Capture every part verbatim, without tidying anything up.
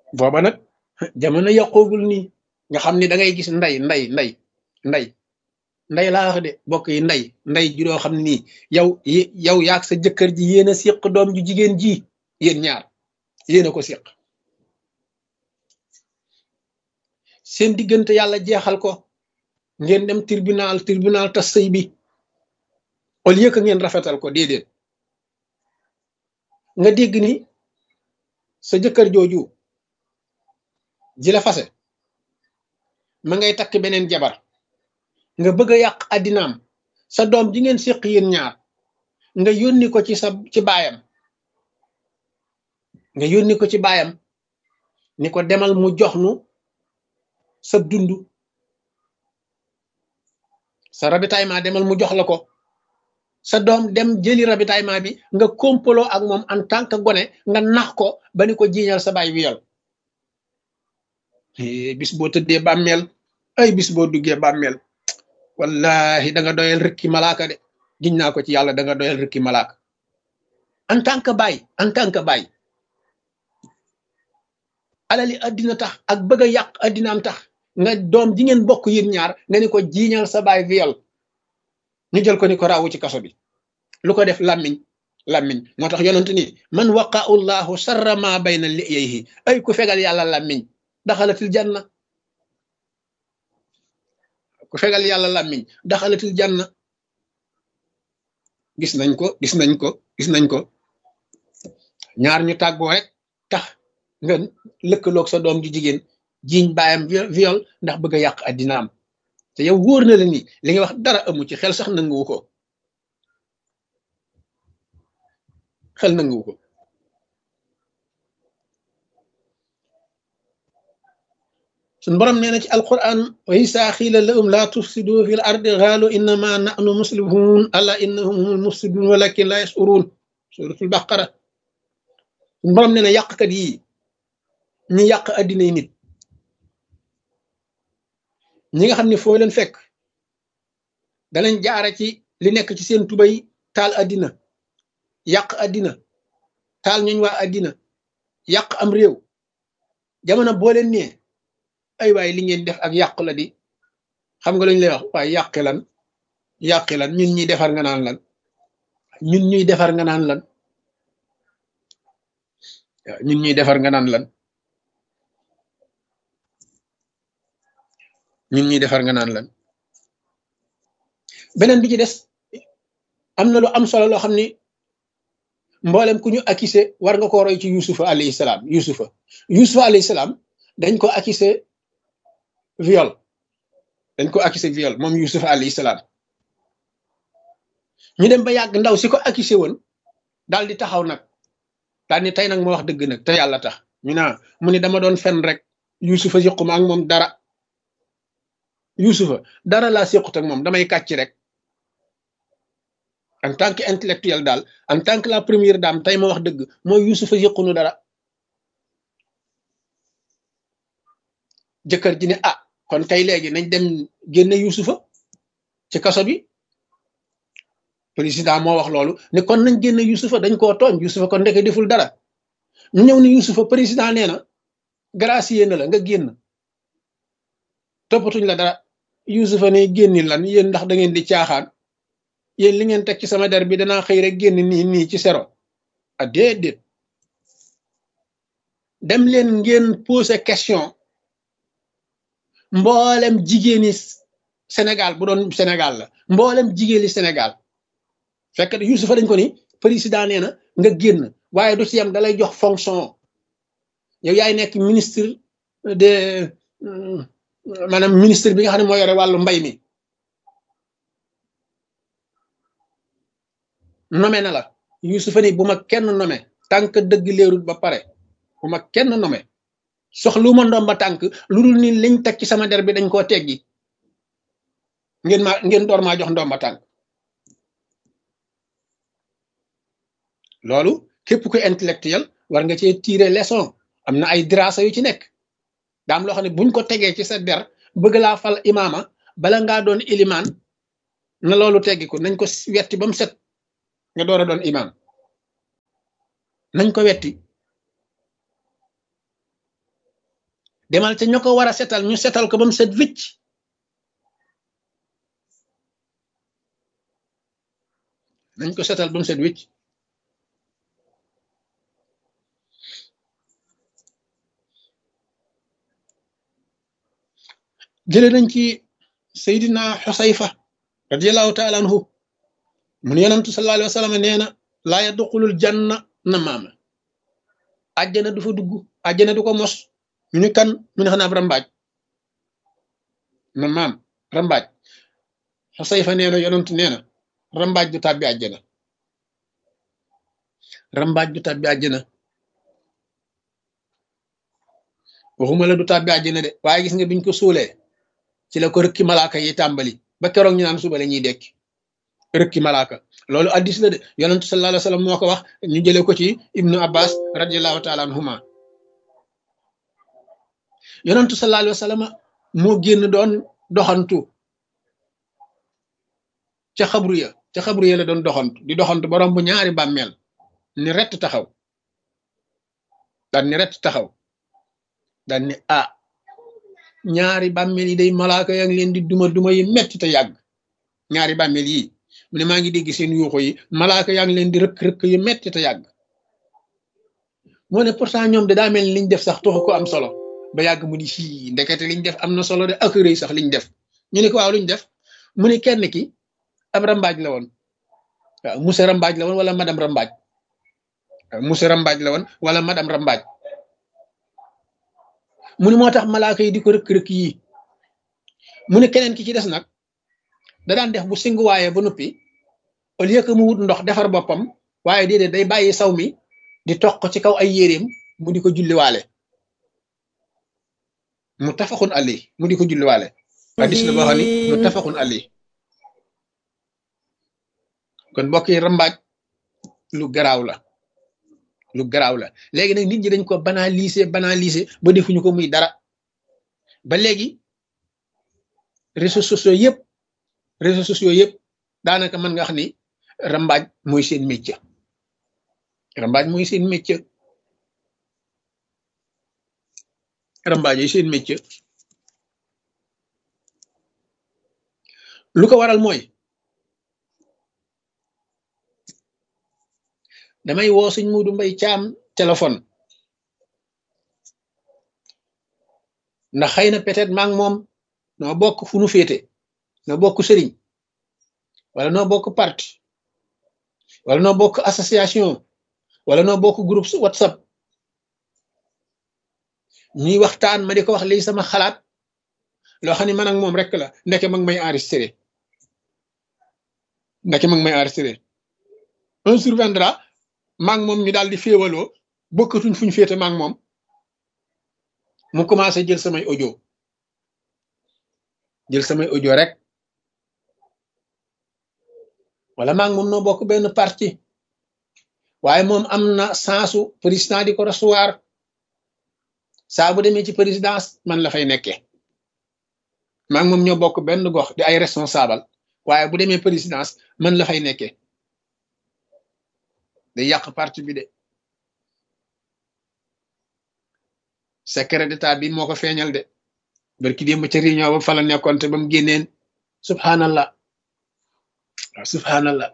booba nag jamono yàqoogul nii nga xam ni da ngay gis nday nday nday nday nday laa wax de bokk yi nday nday ju doo xam ne nii yow yow yaag sa jëkkër ji yéen a séq doom ju jigéen ji yéen ñaar yéen a ko séq seen diggante yàlla jeexal ko ngeen dem tribunal tribunal tas sëy bi au lieu que ngeen rafetal ko déedéet nga dégg ni sa jëkkër jooju ji la fase ma ngay takk beneen jabar nga bëgg a yàq addinaam sa doom ji ngeen séq yéen ñaar nga yónni ko ci sa ci baayam nga yónni ko ci baayam ni ko demal mu jox nu sa dund sa ravitaillement demal mu jox la ko sa doom dem jëli ravitaillement bi nga kompaloo ak moom en tant que gone nga nax ko ba ni ko jiiñal sa baay wiyal bis boo tëddee bàmmeel ay bis boo duggee bàmmeel wallahi da nga doyal rëkki malaaka de giñ naa ko ci yàlla da nga doyal rëkki malaaka en tant que baay en tant que baay alali addina tax ak bëgg a yàq addinaam tax nga doom ji ngeen bokk yéen ñaar nga ni ko jiiñal sa baay viol ñu jël ko ni ko raawu ci kaso bi lu ko def làmmiñ làmmiñ moo tax yonent ni man waqa'u llahu sarra ma bayna liyayhi ay ku fegal yàlla làmmiñ daxalatil janna ku fegal yàlla làmmiñ daxalatil janna gis nañ ko gis nañ ko gis nañ ko ñaar ñu tàggoo rek tax nga lëkkaloog sa doom ju jigéen jiiñ baayam viol ndax bëgg a yàq addinaam te yow wóor na la ni li nga wax dara amu ci xel sax nanguwu ko xel nanguwu ko suñ borom nee na ci alquran wa isa xiila lahum la tufsidu fil ardi qaalu innama nahnu muslihun ala innahum humul mufsidun walakin la yashurun suratul baqara suñ borom nee na yàqkat yi ñi yàq addinay nit ñi nga xam ne foo leen fekk danañ jaara ci li nekk ci seen tubay taal addina yàq addina taal ñuñ waa addina yàq am réew jamono boo leen nee ay waay li ngeen def ak yàq la di xam nga lañ lay wax waaye yàqi lan yàqi lan ñun ñuy defar nga naan lan ñun ñuy defar nga naan lan waaw ñun ñuy defar nga naan lan ñun ñuy defar nga naan lan beneen bi ci des am na lu am solo loo xam ni mboolem ku ñu accusé war nga ko roy ci yusufa alayhi salaam yusufa yusufa alayhi salaam dañ ko accusé viol dañ ko accusé viol moom yusufa alayhi salaam ñu dem ba yàgg ndaw si ko accusé woon daal di taxaw nag daal ni tey nag ma wax dëgg nag te yàlla tax ñu naa mu ni dama doon fen rek yusufa yëquma ak moom dara yusufa dara laa séqut ak moom damay kàcc rek en tant que intellectuel daal en tant que la première dame tey ma wax dëgg mooy yusufa yëqunu dara jëkkër ji ne ah kon kay léegi nañ dem génne yusufa ci kaso bi président moo wax loolu ne kon nañ génne yusufa dañ koo tooñ yusufa kon ndeke deful dara ñu ñëw ni yusufa président nee na gracier na la nga génn toppatuñ la dara yusufa ne génni lan yéen ndax da ngeen di caaxaan yéen li ngeen teg ci sama der bi danaa xëy rek génn nii nii ci sero a déedéet dem leen ngeen poser question mboolem jigéeni Sénégal bu doon Sénégal la mboolem jigéeni Sénégal fekk yusufa dañ ko ni président nee na nga génn waaye du ci yam dalay jox fonction yow yaay nekk ministre de maanaam ministre bi nga xam ne moo yore wàllu mbay mi nommé na la yusufa ni bu ma kenn nommé tànk dëgg leerul ba pare bu ma kenn nommé soxlu ma ndomba tànk lu dul ni liñ teg ci sama der bi dañ koo teggi ngeen ma ngeen door maa jox ndomba tànk loolu képp ku intellectuel war nga cee tirer leçon am na ay dirasa yu ci nekk daam loo xam ne buñ ko tegee ci sa der bëgg laa fal imaama bala ngaa doon ilimaan na loolu teggi ko nañ ko wetti ba mu set nga door a doon imaam nañ ko wetti demal ca ña ko war a setal ñu setal ko ba mu set wicc nañ ko setal ba mu set wicc jële nañ ci Seydina Xusayfa radiallahu taala anhu mun yonantu sallallahu alayhi wa sallam nee na laa yadxulul janna na maama àjjana du fa dugg àjjana du ko mos ñu ni kan mu ne xanaa ab rambaaj na maam rambaaj Xusayfa nee na yonantu nee na rambaaj du tàbbi àjjana rambaaj du tàbbi àjjana waxuma la du tàbbi àjjana de waaye gis nga biñ ko suulee ci la ko rëkki malaaka yi tàmbali ba keroog ñu naan suba la ñuy dekki rëkki malaaka loolu addis la de yonentu sallallahu alayhi wa sallam moo ko wax ñu jëlee ko ci ibnu abbas radiallahu taala anhuma yonentu sallallahu alayhi wa sallam moo génn doon doxantu ca xabru ya ca xabru ya la doon doxantu di doxantu borom bu ñaari bàmmeel ni rett taxaw daan ni rett taxaw daan ni ah ñaari bàmmeel yi day malaaka yaa ngi leen di duma duma yi metti te yàgg ñaari bàmmeel yi mu ne maa ngi dégg seen yuuxu yi malaaka yaa ngi leen di rëkk rëkk yu metti te yàgg moo ne pourtant ñoom de daa mel ni liñ def sax tuxu ko am solo ba yàgg mu ni fii ndekete liñ def am na solo de ak rëy sax liñ def ñu ne ko waaw luñ def mu ne kenn ki ab rambaaj la woon waaw monsieur rambaaj la woon wala madame rambaaj waaw monsieur rambaaj la woon wala madame rambaaj mu ne moo tax malaaka yi di ko rëkk-rëkk yii mu ne keneen ki ci des nag da daan def bu singuwaaye ba noppi au lieu que mu wut ndox defar boppam waaye déedéet day bàyyi saw mi di toq ci kaw ay yéreem mu di ko julliwaale mu tafaxun ali mu di ko julliwaale hadis la boo xam ni mu tafaxun ali kon mbokk yi rambaaj lu garaaw la lu garaaw la léegi nag nit ñi dañ ko banaliser banaliser ba defuñu ko muy dara ba léegi réseaux sociaux yëpp réseaux sociaux yëpp daanaka mën nga wax ni rambaaj mooy seen métier rambaaj mooy seen métier rambaaj yi seen métier lu ko waral mooy damay woo suñ Muudu Mbay Caam téléphone ndax xëy na peut-être maa ngi moom noo bokk fu nu féete noo bokk sëriñ wala noo bokk parti wala noo bokk association wala noo bokk groupe WhatsApp ñuy waxtaan ma di ko wax lii sama xalaat loo xam ne man ak moom rek la ndeke mag may enregistré ndeke mag may enregistré un surviendra maa ngi moom ñu daal di féewaloo bokkatuñ fuñ féete maa ngi moom mu commencé jël samay audio jël samay audio rek wala maa ngi moom noo bokk benn parti waaye moom am na sensu président di ko recevoir saa bu demee ci présidence man la fay nekkee maa ngi moom ñoo bokk benn gox di ay responsable waaye bu demee présidence man la fay nekkee day yàq parti bi de secret d'état bi moo ko feeñal de barki démb ca réunion ba fa la nekkoon te ba mu génneen subhanallah waaw subhanallah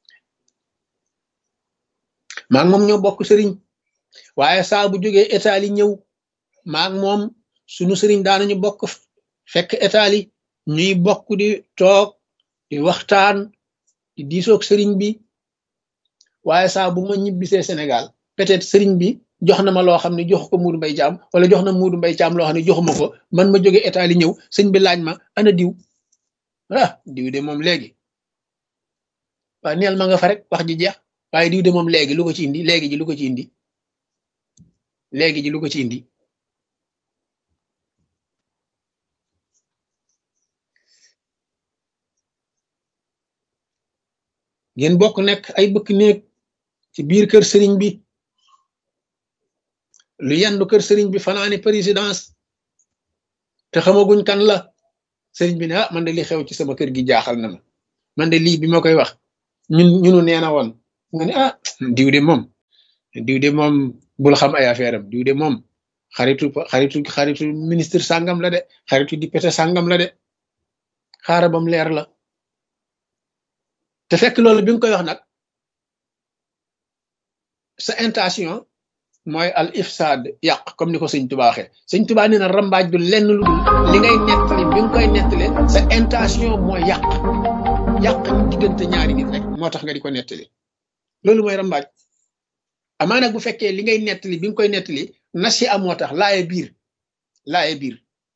maa ngi moom ñoo bokk sëriñ waaye saa bu jógee état li ñëw maa ngi moom sunu sëriñ daanañu bokk fekk état li ñuy bokk di toog di waxtaan di diisoog sëriñ bi waaye saa bu ma ñibbisee Sénégal peut-être sëriñ bi jox na ma loo xam ne jox ko Muudu Mbay Caam wala jox na Muudu Mbay Caam loo xam ne joxuma ko man ma jóge état li ñëw sëñ bi laaj ma ana diw ah diw de moom léegi waaw neel ma nga fa rek wax ji jeex waaye diw de moom léegi lu ko ci indi léegi ji lu ko ci indi léegi ji lu ko ci indi ngeen bokk nekk ay bëkk néeg ci biir kër sëriñ bi lu yendu kër sëriñ bi fanaani présidence te xamaguñ kan la sëriñ bi ne ah man de li xew ci sama kër gi jaaxal na ma man de lii bi ma koy wax ñun ñunu neena woon nga ne ah diw de moom diw de moom bul xam ay affaire am diw de moom xaritu xaritu xaritu ministre sàngam la de xaritu député sàngam la de xaara bam leer la te fekk loolu bi nga koy wax nag sa intention mooy al ifsad yàq comme ni ko sëñ Tuubaa waxee sëñ Tuubaa nee na rambaaj du lenn lu li ngay nettali bi nga koy nettali sa intention mooy yàq yàq diggante ñaari nit rek moo tax nga di ko nettali loolu mooy rambaaj amaa nag bu fekkee li ngay nettali bi nga koy nettali nasi am moo tax laaye biir laaye biir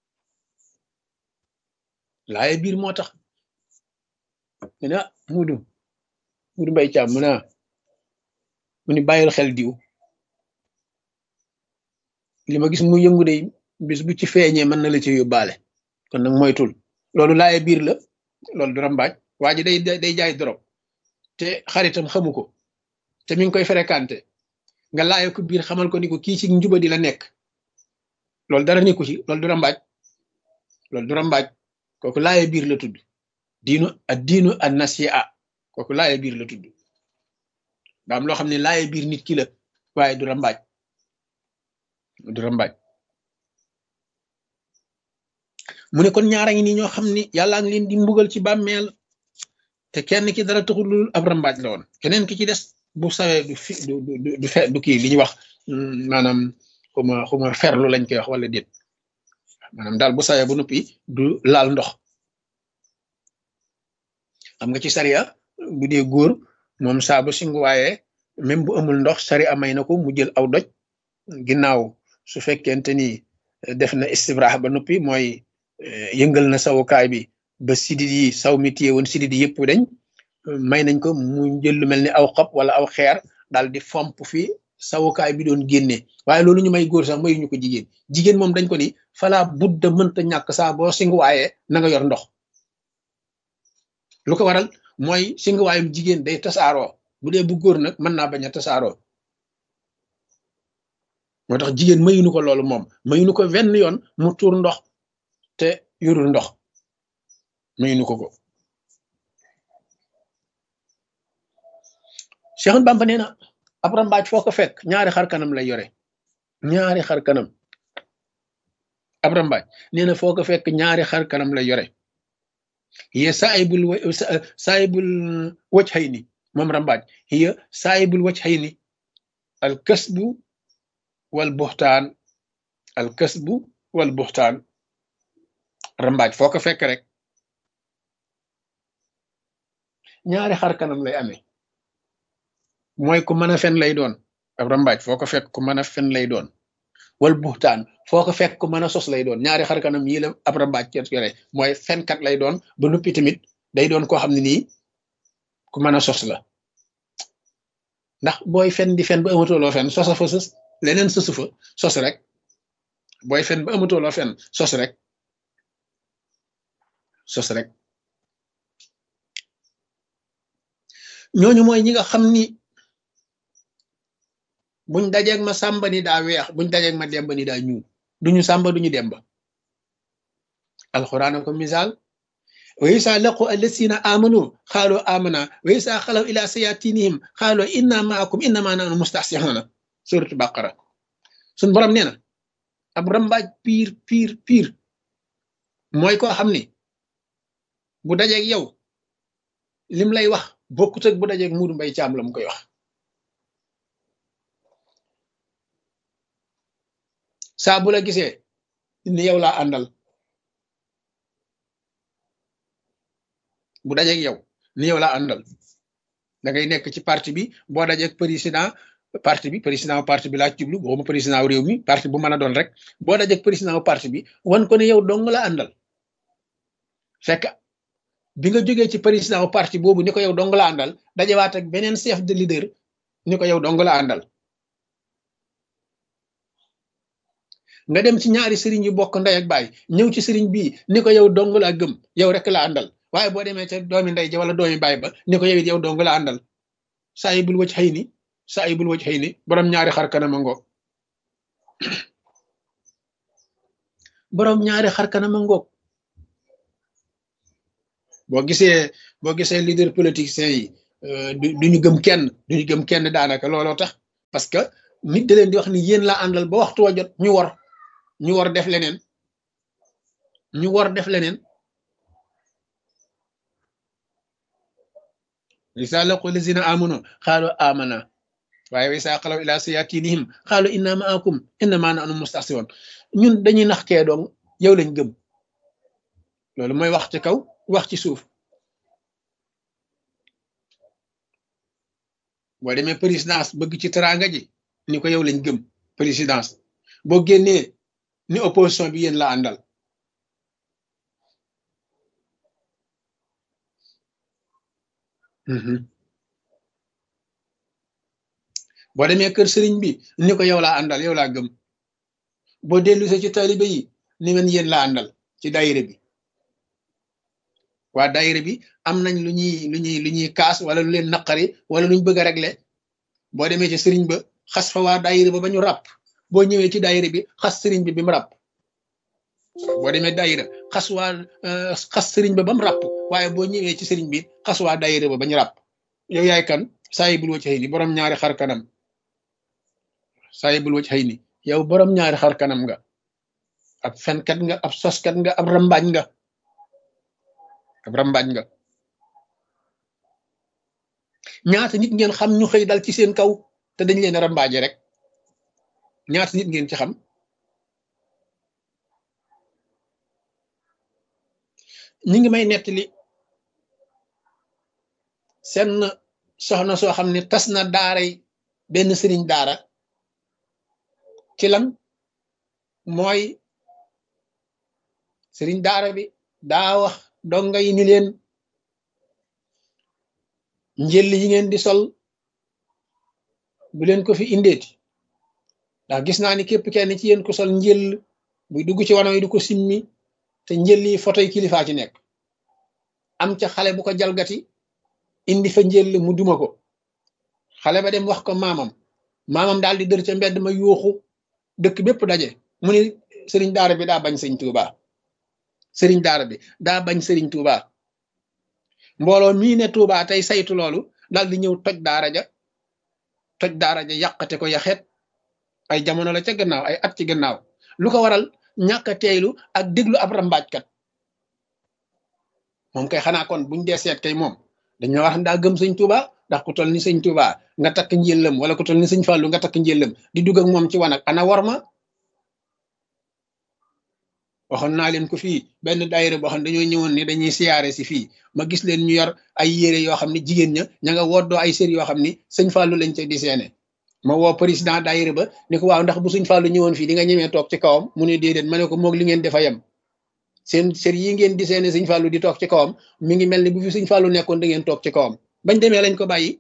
laaye biir moo tax mu ne mudu mudu mbay caam mu ne mu ni bàyyil xel diw li ma gis mu yëngu de bis bu ci feeñee mën na la ci yóbbaale kon nag moytul loolu laaye biir la loolu du rambaaj waa ji day day jaay dorog te xaritam xamu ko te mi ngi koy fréquenté nga laaye ko biir xamal ko ni ko kii ci njuba di la nekk loolu dara nekku ci loolu du rambaaj loolu du rambaaj kooku laaye biir la tudd diinu ak diinu an nasi'a kooku laaye biir la tudd daa am loo xam ne laaye biir nit ki la waaye du rambaaj du rambaaj mu ne kon ñaara ngi ni ñoo xam ni yàllaa ngi leen di mbugal ci bàmmeel te kenn ki dara taxul lu ab rambaaj la woon keneen ki ci des bu sawee du fi du du du fe du kii li ñuy wax maanaam xuma xuma ferlu lañ koy wax wala déet maanaam daal bu sawee ba noppi du laal ndox xam nga ci sariya bu dee góor moom saa bu singu waaye même bu amul ndox sariya may na ko mu jël aw doj ginnaaw su fekkente ni def na istibraax ba noppi mooy yëngal na sawukaay bi ba sidit yi saw mi téye woon sidit yi yëpp dañ may nañ ko mu jël lu mel ni aw xob wala aw xeer daal di fomp fi sawukaay bi doon génne waaye loolu ñu may góor sax mayuñu ko jigéen jigéen moom dañ ko ni fala budda mënta ñàkk saa boo singuwaayee na nga yor ndox lu ko waral mooy singuwaayum jigéen day tasaaroo bu dee bu góor nag mën naa bañ a tasaaroo moo tax jigéen mayuñu ko loolu moom mayuñu ko wenn yoon mu tuur ndox te yorul ndox mayuñu ko ko Cheikh Bamba nee na ab rambaaj foo ko fekk ñaari xar kanam lay yore ñaari xar kanam ab rambaaj nee na foo ko fekk ñaari xar kanam lay yore hiya saayibul saayibul wajhayni moom rambaaj hiya saayibul wajhayni al kasbu wal buxtaan al kasbu wal buxtaan rambaaj foo ko fekk rek ñaari xar kanam lay amee mooy ku mën a fen lay doon ab rambaaj foo ko fekk ku mën a fen lay doon wal buxtaan foo ko fekk ku mën a sos lay doon ñaari xar kanam yii la ab rambaaj ci yore mooy fenkat lay doon ba noppi tamit day doon koo xam ne nii ku mën a sos la ndax booy fen di fen ba amatuloo fen sosa fa sos leneen sosu fa sos rek booy fen ba amatuloo fen sos rek sos rek ñooñu mooy ñi nga xam ni buñ dajeeg ma sàmba ni daa weex buñ dajeeg ma demba ni daa ñuul duñu sàmba duñu demba alquran ko misaal wa isa laqu allasina amanu xaalu amana wa isa xalaw ila sayatinihim xaalu inna maakum innama nahnu mustahsihuna suratu baqara suñ borom nee na ab rambaaj piir piir piir mooy koo xam ni bu dajeeg yow lim lay wax bokkut ak bu dajeeg Muudu Mbay Caam la mu koy wax saa bu la gisee ni yow laa àndal bu dajeeg yow ni yow laa àndal da ngay nekk ci parti bi boo dajeeg président parti bi président parti bi laa jublu boobu président réew mi parti bu mën a doon rek boo dajeeg président parti bi wan ko ne yow dong la àndal fekk bi nga jógee ci président parti boobu ni ko yow dong la àndal dajewaat ak beneen chef de leader ni ko yow dong la àndal nga dem ci ñaari sëriñ yu bokk ndey ak baay ñëw ci sëriñ bii ni ko yow dong la gëm yow rek la àndal waaye boo demee ca doomi ndey ja wala doomi baay ba ni ko yow it yow dong la àndal saa yi bul wëcc xëy ni saa yi bul wëcc xëy ni borom ñaari xar kanam a ngoog borom ñaari xar kanam a ngoog boo gisee boo gisee leader politiciens yi duñu gëm kenn duñu gëm kenn daanaka looloo tax parce que nit da leen di wax ni yéen laa àndal ba waxtu wa jot ñu war ñu war def leneen ñu war def leneen isa laqu lazina amanu xaalu amana waaye wa isa xalaw ila sayatinihim xaalu inna maakum innama nahnu mustahzi'un ñun dañuy nax kee doong yow lañ gëm loolu mooy wax ci kaw wax ci suuf boo demee présidence bëgg ci teraanga ji ni ko yow lañ gëm présidence boo génnee ni opposition bi yéen la àndal boo demee kër sëriñ bi ni ko yow laa àndal yow laa gëm boo dellusee ci taalibe yi ni men yéen laa àndal ci daayira bi waa daayira bi am nañ lu ñuy lu ñuy lu ñuy kaas wala lu leen naqari wala luñ bëgg a régler boo demee ci sëriñ ba xas fa waa daayira ba ba ñu ràpp boo ñëwee ci daayira bi xas sëriñ bi bi mu ràpp boo demee daayira xas waa xas sëriñ ba ba mu ràpp waaye boo ñëwee ci sëriñ bi xas waa daayira ba ba ñu ràpp yow yaay kan saayibul wacc xëy ni borom ñaari xar kanam saayibul wacc xëy ni yow borom ñaari xar kanam nga ab fenkat nga ab soskat nga ab rambaaj nga ab rambaaj nga ñaata nit ngeen xam ñu xëy dal ci seen kaw te dañ leen a rambaaje rek ñaata nit ngeen ci xam ñi ngi may nettali seen soxna soo xam ne tas na daaray benn sëriñ daara ci lan mooy sëriñ daara bi daa wax donga yi ni leen njël yi ngeen di sol bu leen ko fi indeeti ndax gis naa ni képp kenn ci yéen ko sol njël buy dugg ci wanaw yi du ko simmi te njël yi photo yi kilifaa ci nekk am ca xale bu ko jalgati indi fa njël mu duma ko xale ba dem wax ko maamam maamam daal di dër ca mbedd ma yuuxu dëkk bépp daje mu ni sëriñ daara bi daa bañ sëñ Tuuba sëriñ daara bi daa bañ sëriñ Tuuba mbooloo mii ne Tuuba tey saytu loolu daal di ñëw toj daara ja toj daara ja yàqate ko yaxet ay jamono la ca gannaaw ay at ci gannaaw lu ko waral ñàkk a teeylu ak déglu ab rambaajkat moom kay xanaa kon buñ dee seet kay moom dañoo wax daa gëm sëñ Tuuba ndax ku toll ni sëñ Tuuba nga takk njëllam wala ku toll ni sëñ Fàllu nga takk njëllam di dugg ak moom ci wanag ana war ma waxoon naa leen ko fii benn daayira boo xam ne dañoo ñëwoon ni dañuy siyaare si fii ma gis leen ñu yor ay yére yoo xam ne jigéen ña ña nga woddoo ay sér yoo xam ni sëñ Fàllu lañ ca di seene ma woo président daayira ba ni ko waaw ndax bu sëñ Fàllu ñëwoon fii di nga ñemee toog ci kawam mu ne déedéet ma ne ko moog li ngeen defa yem seen sér yi ngeen di seene sëñ Fàllu di toog ci kawam mi ngi mel ni bu fi sëñ Fàllu nekkoon da ngeen toog ci kawam bañ demee lañ ko bàyyi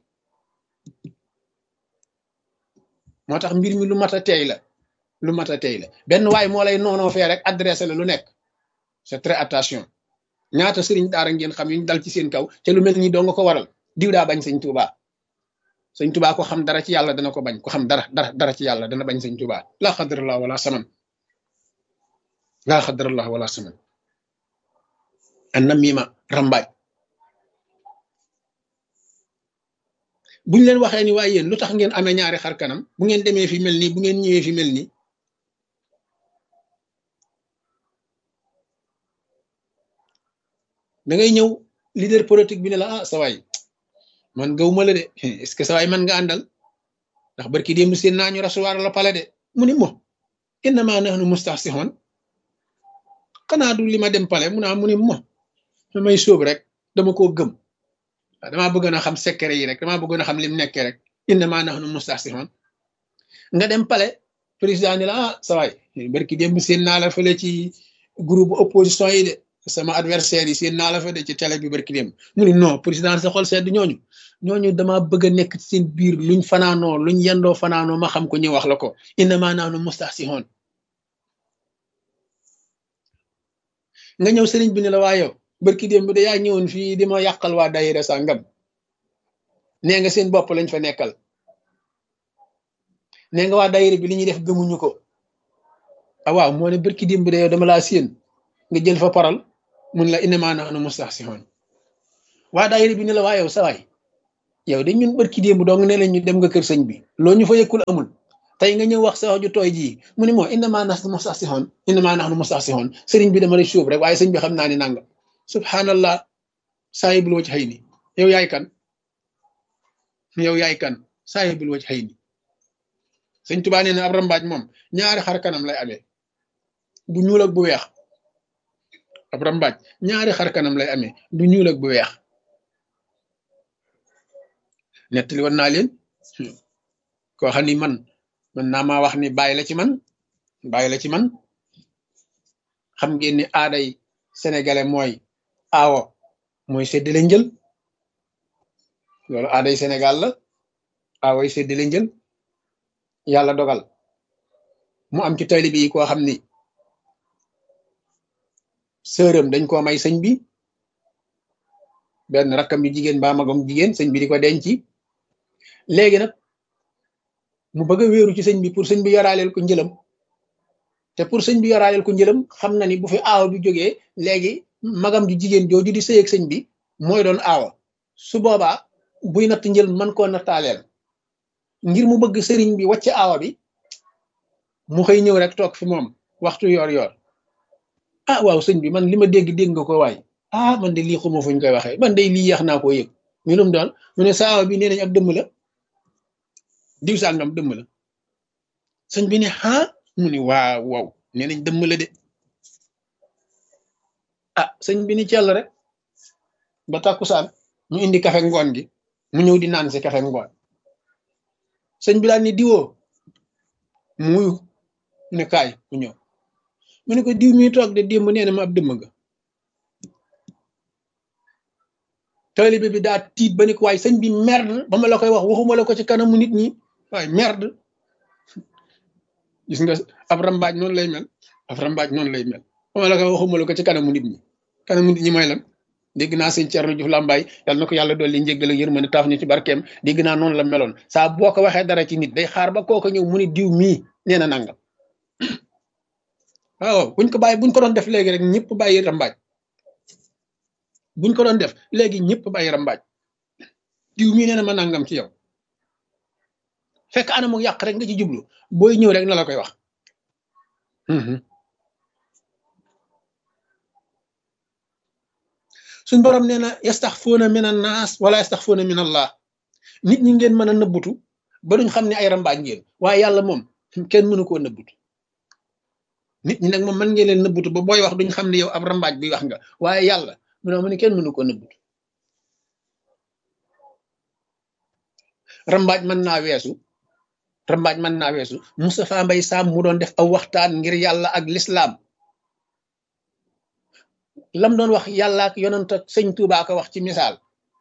moo tax mbir mi lu mat a teey la lu mat a teey la benn waay moo lay noonoo fee rek adressé la lu nekk c'est très attention ñaata sëriñ daara ngeen xam yuñ dal ci seen kaw te lu mel ni doo nga ko waral diw daa bañ sëñ Tuuba sëñ Tuuba ko xam dara ci yàlla dana ko bañ ko xam dara dara dara ci yàlla dana bañ sëñ Tuuba laa xadrallah wala saman laa xadrallah wala saman an na miima rambaaj buñ leen waxee ni waaye yéen lu tax ngeen amee ñaari xar kanam bu ngeen demee fi mel nii bu ngeen ñëwee fi mel nii da ngay ñëw leader politique bi ne la ah sa waay man gaw ma la de est-ce que sa waay man nga àndal ndax barki démb seen naa ñu rasuwaar la pale de mu ni mo innama nahnu mustahsihun xanaa du li ma dem pale mu naa mu ni mo damay sóob rek dama koo gëm damaa bëgg na xam secret yi rek damaa bëgg na xam lim nekkee rek innama nahnu mustahsihun nga dem pale président ni la ah sa waay barki démb seen naa la fële ci groupe opposition yi de sama adversaire yi seen naa la fa de ci télé bi barki démb mu ni non président sa xol sedd ñooñu ñooñu dama bëgg a nekk ci seen biir luñ fanaanoo luñ yendoo fanaanoo ma xam ko ñu wax la ko innama nahnu mustahsihun nga ñëw sëriñ bi ne la waa yow barki démb de yaa ñëwoon fii di ma yàqal waa daayira sàngam nee nga seen bopp lañ fa nekkal nee nga waa daayira bi li ñuy def gëmuñu ko ah waaw moo ne barki démb de yow dama laa séen nga jël fa paral mun la innama nahnu mustahsihun waa daayira bi ne la waa yow sa waay yow de ñun barki démb dong ne la ñu dem nga kër sëñ bi loo ñu fa yëkkul amul tey nga ñëw wax sa wax ju tooy jii mu ni moo innama nahnu mustahzi'un innama nahnu mustahzi'un sëriñ bi dama lay suub rek waaye sëñ bi xam naa ni nanga subhanallah saahibul wajhayni yow yaay kan yow yaay kan saahibul wajhayni sëñ Tuubaa nee na ab rambaaj moom ñaari xar kanam lay amee bu ñuul ak bu weex ab rambaaj ñaari xar kanam lay amee bu ñuul ak bu weex nettali woon naa leen koo xam ni man man naa maa wax ni bàyyi la ci man bàyyi la ci man xam ngeen ni aaday sénégalais mooy aawo mooy séddale njël loolu aaday Sénégal la aawoy séddale njël yàlla dogal mu am ci taalibe yi koo xam ni sërëm dañ koo may sëñ bi benn rakkam yu jigéen ba magam jigéen sëñ bi di ko denc léegi nag mu bëgg a wéeru ci sëñ bi pour sëñ bi yoraaleel ko njëlam te pour sëñ bi yoraaleel ko njëlam xam na ni bu fi aawa bi jógee léegi magam ju jigéen jooju di sëy ak sëñ bi mooy doon aawa su boobaa buy natt njël mën koo nattaaleel ngir mu bëgg sëriñ bi wàcc aawa bi mu xëy ñëw rek toog fi moom waxtu yor yor ah waaw sëñ bi man li ma dégg dégg nga ko waay ah man de lii xuma fuñ koy waxee man de lii yeex naa koo yëg ñu lum doon mu ne sa aawa bi nee nañ ab dëmm la diw sàngam dëmm la sëñ bi ne ah mu ni waaw waaw nee nañ dëmm la de ah sëñ bi ni cell rek ba tàkkusaan ñu indi kafe ngoon gi mu ñëw di naan si kafe ngoon sëñ bi daal ni diwoo mu wuyu ne kaay mu ñëw mu ne ko diw mi toog de démb nee na ma ab dëmm nga taalibe bi daa tiit ba ni ko waaye sëñ bi merde ba ma la koy wax waxuma la ko ci kanamu nit ñi waaye merde gis nga ab rambaaj noonu lay mel ab rambaaj noonu lay mel ba ma la koy waxuma la ko ci kanamu nit ñi kanamu nit ñi mooy lan dégg naa sëñ Thierno Diouf Lambaye yàlla na ko yàlla dolli njéggal ak yërmande taaf ñu ci barkeem dégg naa noonu la meloon saa boo ko waxee dara ci nit day xaar ba kooka ñëw mu ni diw mii nee na nangam waaw buñ ko bàyyi buñ ko doon def léegi rek ñëpp bàyyi rambaaj buñ ko doon def léegi ñëpp bàyyi rambaaj diw mii nee na ma nangam ci yow fekk anamu yàq rek nga ci jublu booy ñëw rek na la koy wax suñ borom nee na yastaxfuuna min an naas wala yastaxfuuna min allah nit ñi ngeen mën a nëbbutu ba duñ xam ne ay rambaaj ngeen waaye yàlla moom kenn mënu koo nëbbutu nit ñi nag moom mën ngeen leen nëbbutu ba booy wax duñ xam ne yow ab rambaaj bi wax nga waaye yàlla mu ne ma ne kenn mënu koo nëbbutu rambaaj mën naa weesu rambaaj mën naa weesu Moustapha Mbaye Sam mu doon def aw waxtaan ngir yàlla ak lislaam lam doon wax yàlla ak yonent ak sëñ Tuubaa ko wax ci misaal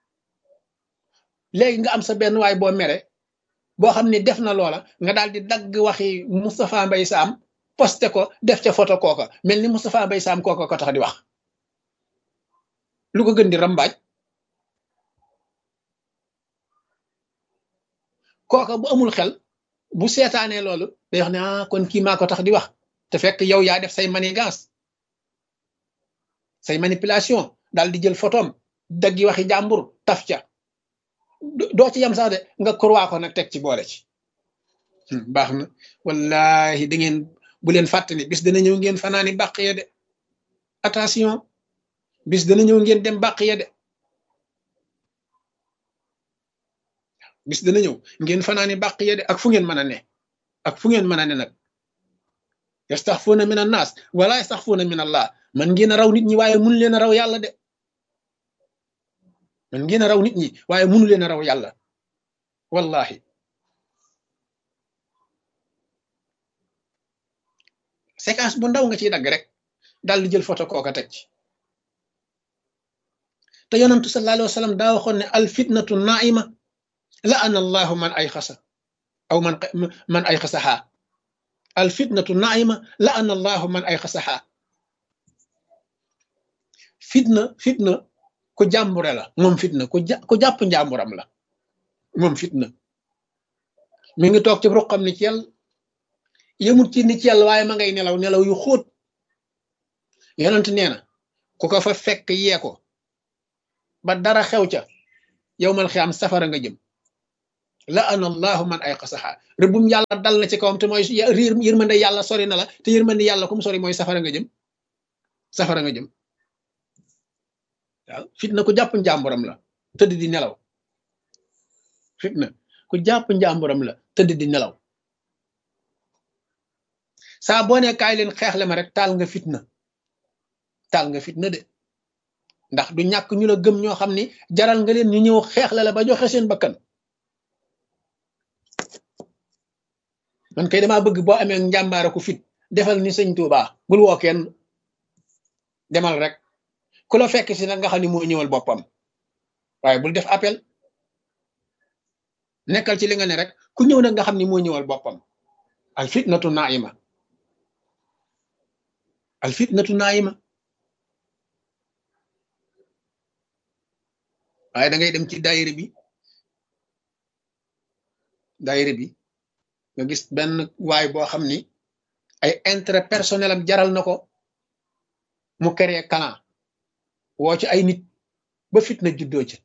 léegi nga am sa benn waay boo mere boo xam ne def na loola nga daal di dagg waxi Moustapha Mbaye Sam posté ko def ca photo kooka mel ni Moustapha Mbaye Sam kooka ko tax di wax lu ko gën di rambaaj kooka bu amul xel bu seetaanee loolu day wax ne ah kon kii maa ko tax di wax te fekk yow yaa def say manigance say manipulation daal di jël photom daggi waxi jàmbur taf ca doo ci yam sax de nga kurwaa ko nag teg ci boole ci baax na wallahi da ngeen bu leen fàttali bis dana ñëw ngeen fanaani bàq ya de attention bis dana ñëw ngeen dem bàq ya de bis dana ñëw ngeen fanaani bàq ya de ak fu ngeen mën a ne ak fu ngeen mën a ne nag yastaxfuuna min an naas wala yastaxfuuna min allah man ngeen a raw nit ñi waaye mënu leen a raw yàlla de man ngeen a raw nit ñi waaye mënu leen a raw yàlla wallahi séquence bu ndaw nga ciy dagg rek daal di jël photo kooka teg ci te yonantu sallallahu alayhi wa sallam daa waxoon ne al fitnatu naima la ana allahu man ay xasa aw man man ay xasaxaa al fitnatu naima la ana allahu man ay xasaxaa fitna fitna ku jàmbure la moom fitna ku ja ku jàpp njàmburam la moom fitna mi ngi toog ci ruqam ni ci yàlla yëmut ci ni ci yàlla waaye ma ngay nelaw nelaw yu xóot yonent nee na ku ko fa fekk yee ko ba dara xew ca yow mal xiyaam safara nga jëm la ana allahu man ay qasaha rëbbum yàlla dal na ci kawam te mooy riir yërmande yàlla sori na la te yërmande yàlla kum sori mooy safara nga jëm safara nga jëm waaw fitna ku jàpp njàmburam la tëdd di nelaw fitna ku jàpp njàmburam la tëdd di nelaw saa boo ne kaay leen xeexle ma rek taal nga fitna taal nga fitna de ndax du ñàkk ñu la gëm ñoo xam ni jaral nga leen ñu ñëw xeexle la ba joxe seen bakkan man kay damaa bëgg boo amee njàmbaara ku fit defal ni sëñ Tuubaa bul woo kenn demal rek ku la fekk si nag nga xam ni moo ñëwal boppam waaye bul def appel nekkal ci li nga ne rek ku ñëw nag nga xam ni moo ñëwal boppam al fitnatu naima al fitnatu naima waaye da ngay dem ci daayira bi daayira bi nga gis benn waay boo xam ni ay intérêt personnel am jaral na ko mu créer clan woo ci ay nit ba fitna juddoo ci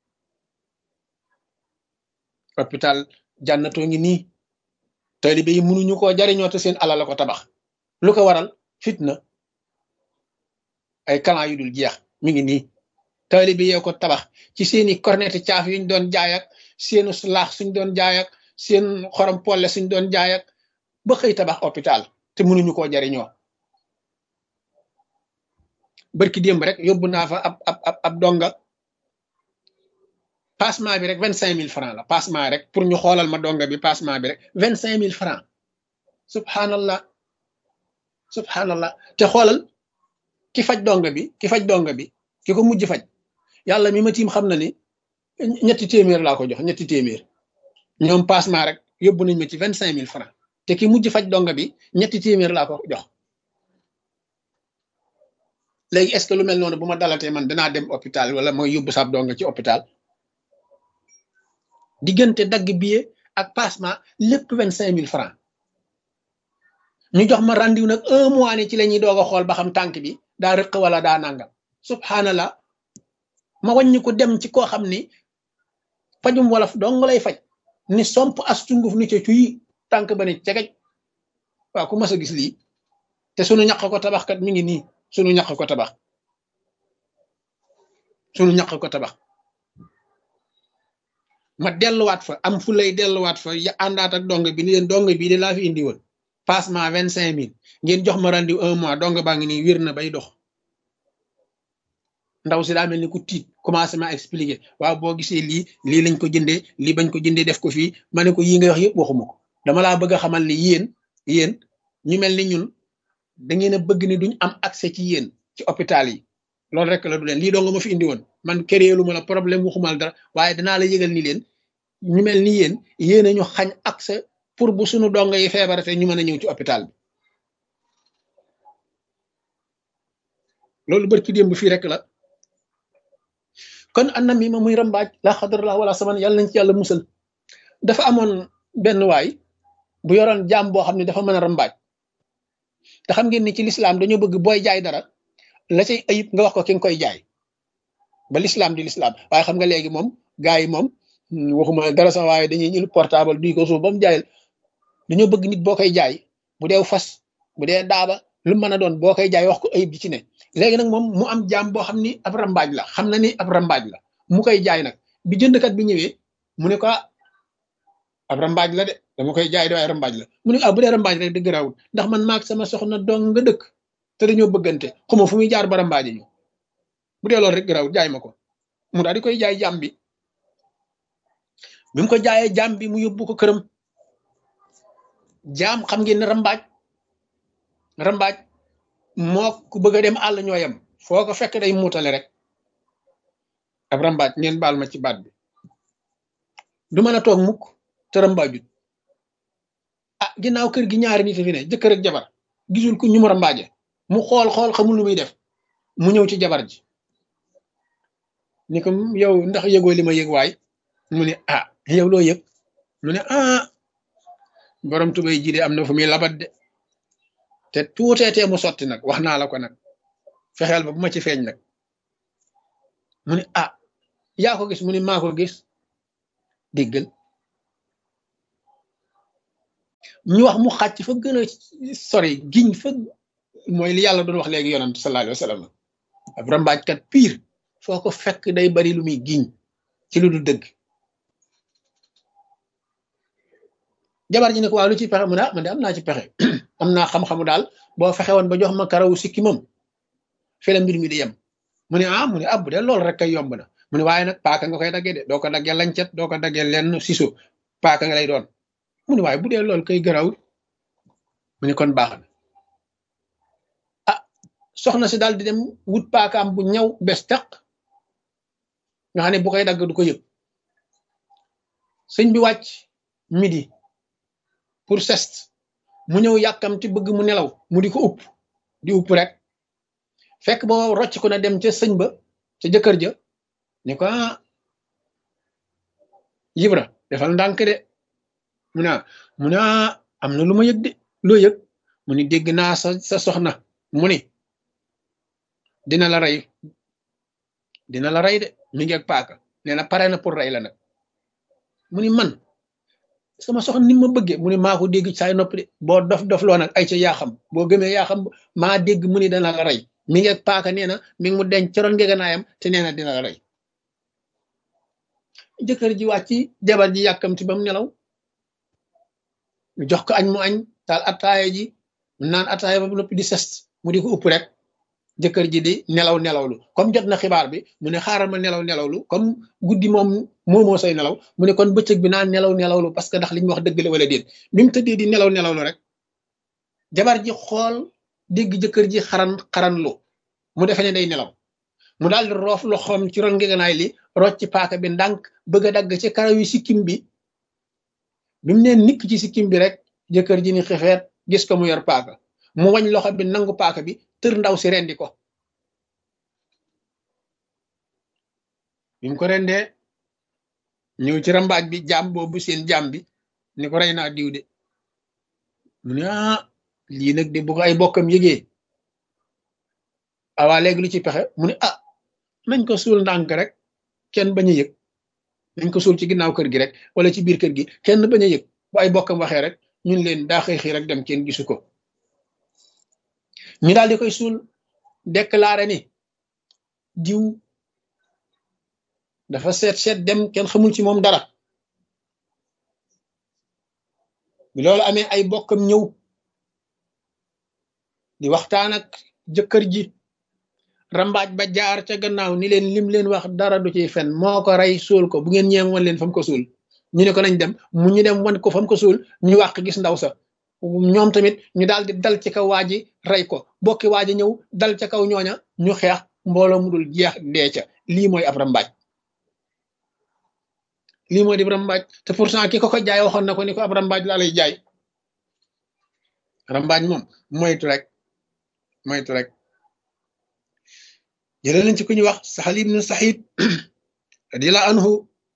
hôpital jànnatoo ngi nii taalibe yi mënuñu koo jariñoo te seen alal la ko tabax lu ko waral fitna ay clan yu dul jeex mi ngi nii taalibe yee ko tabax ci seeni corneti caaf yuñ doon jaay ak seenu laax suñ doon jaay ak seen xorom polle suñ doon jaay ak ba xëy tabax hôpital te mënuñu koo jariñoo barki démb rek yóbbu naa fa ab ab ab ab donga passement bi rek vingt cinq mille francs la passement rek pour ñu xoolal ma donga bi passement bi rek vingt cinq mille francs subhanallah subhanallah te xoolal ki faj donga bi ki faj donga bi ki ko mujj faj yàlla mi ma tiim xam na ni ñetti téeméer laa ko jox ñetti téeméer ñoom passement rek yóbbu nañ ma ci vingt cinq mille francs te ki mujj faj donga bi ñetti téeméer laa ko jox léegi est-ce que lu mel noonu bu ma dalatee man danaa dem hôpital wala mooy yóbbu sab donga ci hôpital diggante dagg billet ak passement lépp vingt cinq mille francs ñu jox ma rendez-vous nag un mois ne ci la ñuy doog a xool ba xam tànk bi daa rëq wala daa nangam subhanallah ma wàññi ko dem ci koo xam ni fajum wolof dong lay faj ni somp as tunguf ni ca cuy tànk ba ne cegej waaw ku mas a gis lii te sunu ñaq ko tabax kat mi ngi nii sunu ñaq ko tabax sunu ñaq ko tabax ma delluwaat fa am fu lay delluwaat fa ya àndaat ak dong bi ni leen dong bii de laa fi indi woon passement vingt cinq mille ngeen jox ma rendez-vous un mois dong baa ngi nii wér na bay dox ndaw si daa mel ni ku tiit commencé ma expliquer waaw boo gisee lii lii lañ ko jëndee lii bañ ko jëndee def ko fii ma ne ko yii nga wax yëpp waxuma ko dama laa bëgg a xamal ni yéen yéen ñu mel ni ñun da ngeen a bëgg ni duñ am accès ci yéen ci hôpital yi loolu rek la du leen lii doo nga ma fi indi woon man kéréelu ma la problème waxumal dara waaye danaa la yëgal ni leen ñu mel ni yéen yéen a ñu xañ accès pour bu suñu dongo yi feebarate ñu mën a ñëw ci hôpital bi loolu barki démb fii rek la kon anam mi ma muy rambaaj la xadarallah wala saman yàlla nañ ci yàlla musal dafa amoon benn waay bu yoroon jaam boo xam ne dafa mën a rambaaj te xam ngeen ni ci lislaam dañoo bëgg booy jaay dara la cay ayib nga wax ko ki nga koy jaay ba lislaam di lislaam waaye xam nga léegi moom gars yi moom waxuma dara sax waaye dañuy ñëw portable duy ko suuf ba mu jaayal dañoo bëgg nit boo koy jaay bu dee fas bu dee daaba lu mën a doon boo koy jaay wax ko ayib ji ci ne léegi nag moom mu am jaam boo xam ni ab rambaaj la xam na ni ab rambaaj la mu koy jaay nag bi jëndkat bi ñëwee mu ne ko ab rambaaj la de dama koy jaay de waaye rambaaj la mu ne ah bu dee rambaaj rek dëgg raawul ndax man maag sama soxna dong nga dëkk te dañoo bëggante xuma fu muy jaar ba rambaaji ñu bu dee loolu rek raawul jaay ma ko mu daal di koy jaay jaam bi bi mu ko jaayee jaam bi mu yóbbu ko këram jaam xam ngeen ne rambaaj rambaaj moo ku bëgg a dem àll ñoo yem foo ko fekk day muutale rek ab rambaaj ngeen baal ma ci baat bi du mën a toog mukk te rambaajut ah ginnaaw kër gi ñaari nit fi ne jëkkër ak jabar gisul ku ñu mu rambaaje mu xool xool xamul lu muy def mu ñëw ci jabar ji ni ko yow ndax yëgoo li ma yëg waay mu ne ah yow loo yëg mu ne ah borom tubay ji de am na fu muy labat de te tuuteetee mu sotti nag wax naa la ko nag fexeel ba bu ma ci feeñ nag mu ne ah yaa ko gis mu ne maa ko gis déggal ñu wax mu xàcc fa gën a sori giñ fa mooy li yàlla doon wax léegi yonent sallallahu alayhi wa sallam ab rambaajkat pire foo ko fekk day bari lu muy giñ ci lu du dëgg jabar ji ne ko waaw lu ci pexe mu ne ah man de am naa ci pexe am naa xam-xamu daal boo fexe woon ba jox ma karawu sikki moom fi la mbir mi di yem mu ne ah mu ne ah bu dee loolu rek kay yomb na mu ne waaye nag paaka nga koy daggee de doo ko daggee lancet doo ko daggee lenn siso paaka nga lay doon mu ne waaye bu dee loolu kay garawul mu ne kon baax na ah soxna si daal di dem wut paakaam bu ñaw bes taq nga xam ne bu koy dagg du ko yëg sëñ bi wàcc midi pour sest mu ñëw yàkkamti bëgg mu nelaw mu di ko upp di upp rek fekk boo rocc ko na dem ca sëñ ba ca jëkkër ja ni ko ah Ibra defal ndànk de mu ne mu ne am na lu ma yëg de loo yëg mu ni dégg naa sa sa soxna mu ni dina la rey dina la rey de mi ngi ak paaka nee na pare na pour rey la nag mu ni man sama soxna ni ma bëggee mu ni maa ko dégg saay noppi de boo dof dof loo nag ay ca yaa xam boo gëmee yaa xam maa dégg mu ni dana la rey mi ngi ak paaka nee na mi ngi mu denc coroon ngeganaayam te nee na dina la rey jëkkër ji wàcc jabar ji yàkkamti ba mu nelaw jox ko añ mu añ taal attaaya ji naan attaaya ba mu noppi di sest mu di ko upp rek jëkkër ji di nelaw nelawlu comme jot na xibaar bi mu ne xaaral ma nelaw nelawlu comme guddi moom moomoo say nelaw mu ne kon bëccëg bi naan nelaw nelawlu parce que ndax li ñu wax dëgg la wala déet bi mu tëddee di nelaw nelawlu rek jabar ji xool dégg jëkkër ji xaran xaran lu mu defe ne day nelaw mu daal di roof loxoom ci ron ngeganaay li rocc ci paaka bi ndànk bëgg a dagg ci karaw yi sikkim bi bi mu nee nikk ci sikkim bi rek jëkkër ji ni xefeet gis ko mu yor paaka mu wañ loxo bi nangu paaka bi tër ndaw si rendi ko bi mu ko rendee ñëw ci rambaaj bi jaam boobu seen jaam bi ni ko rey naa diw de mu ne ah lii nag de bu ko ay bokkam yëgee awaa léegi lu ci pexe mu ne ah nañ ko suul ndànk rek kenn bañ a yëg nañ ko suul ci ginnaaw kër gi rek wala ci biir kër gi kenn bañ a yëg bu ay bokkam waxee rek ñun leen daa xëy xëy rek dem kenn gisu ko ñu daal di koy suul déclaré ni diw dafa seet seet dem kenn xamul ci moom dara bi loolu amee ay bokkam ñëw di waxtaan ak jëkkër ji rambaaj ba jaar ca gannaaw ni leen lim leen wax dara du ciy fen moo ko rey suul ko bu ngeen ñeem wan leen fam ko suul ñu ne ko nañ dem mu ñu dem wan ko fam ko suul ñu wàq gis ndaw sa ñoom tamit ñu daal di dal ci kaw waa ji rey ko bokki waa ji ñëw dal ca kaw ñooña ñu xeex mbooloo mu dul jeex dee ca lii mooy ab rambaaj lii mooy di rambaaj te pourtant ki ko ko jaay waxoon na ko ni ko ab rambaaj laa lay jaay rambaaj moom moytu rek moytu rek jëlee nañ ci ku ñuy wax Sahl ibnu Saïd radiyallahu anhu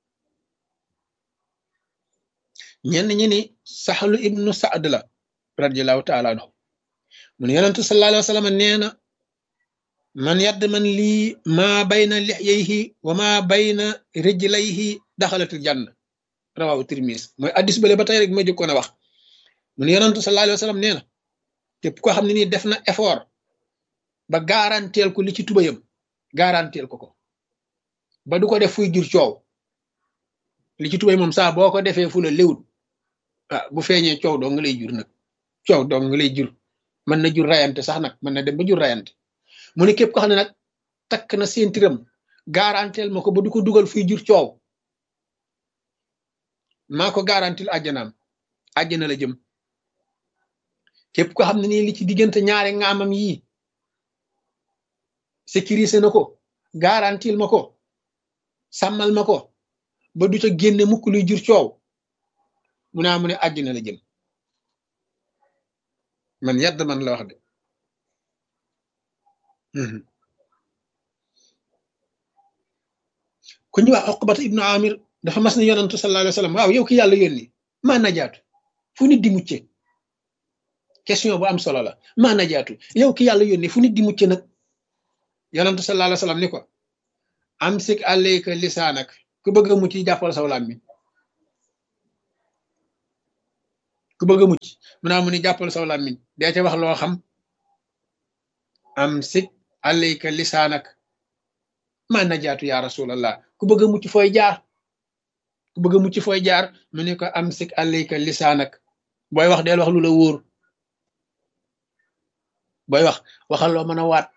ñenn ñi ni Sahl ibnu Saad la radiyallahu taala anhu mu ne yonentu sallallahu alayhi wa sallam nee na man yadd man lii maa bayna lixyayhi wa maa bayna rijlayhi daxalatul janna rawahu Tirmis mooy addis bale ba tey rek ma jëkkoon a wax mu ne yonentu sallallahu alayhi wa sallam nee na képp koo xam ne nii def na effort ba garanteel ko li ci tubayam garanteel ko ko ba du ko def fuy jur coow li ci tubay moom saa boo ko defee fu la léwut ah bu feeñee coow doo nga lay jur nag coow doo nga lay jur mën na jur rayante sax nag mën na dem ba jur rayante mu ne képp ko xam ne nag takk na seentiram garanteel ma ko ba du ko dugal fuy jur coow maa ko garantil àjjanaam àjjana la jëm képp ko xam ne nii li ci diggante ñaari ngaamam yii sécurisé na ko garantil ma ko sàmmal ma ko ba du ca génne mukk luy jur coow mu naa mu ne àjjana la jëm man yadd man la wax de ku ñu wax Uqbata ibnu Amir dafa mas ne yonantu sallallahu alayhi wa sallam waaw yow ki yàlla yónni maa najaatu fu nit di mucce question bu am solo la maa najaatu yow ki yàlla yónni fu nit di mucce nag yonantu sallallahu alayhi wa sallam ni ko amsik alayka lisaanak ku bëgg a mucc jàppal saw làmmiñ ku bëgg a mucc mu naa mu ni jàppal saw làmmiñ dee ca wax loo xam am sik alayka lisaanak ma najaatu ya rasulallah ku bëgg a mucc fooy jaar ku bëgg a mucc fooy jaar mu ne ko am sik alayka lisaanak booy wax deel wax lu la wóor booy wax waxal loo mën a waat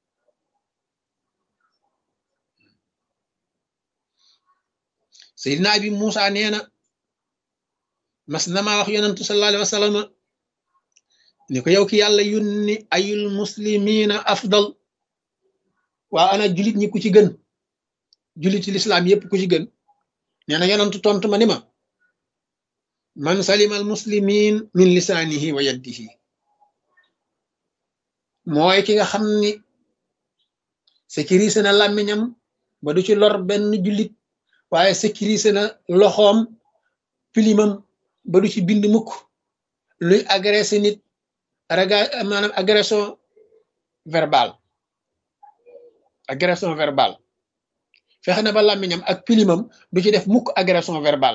Seydina bi Muusa nee na mas na maa wax yonantu sallallahu alayhi wa sallam ni ko yow ki yàlla yónni ayul muslimina afdal waa ana julit ñi ku ci gën julit ci lislaam yépp ku ci gën nee na yonantu tontu ma ni ma man salima al muslimin min lisaanihi wa yaddihi mooy ki nga xam ni sécurisé na làmmiñam ba du ci lor benn jullit waaye sécurisé na loxoom pilimam ba du ci bind mukk luy agressé nit raga maanaam agression verbale agression verbale fexe na ba làmmiñam ak pilimam du ci def mukk agression verbale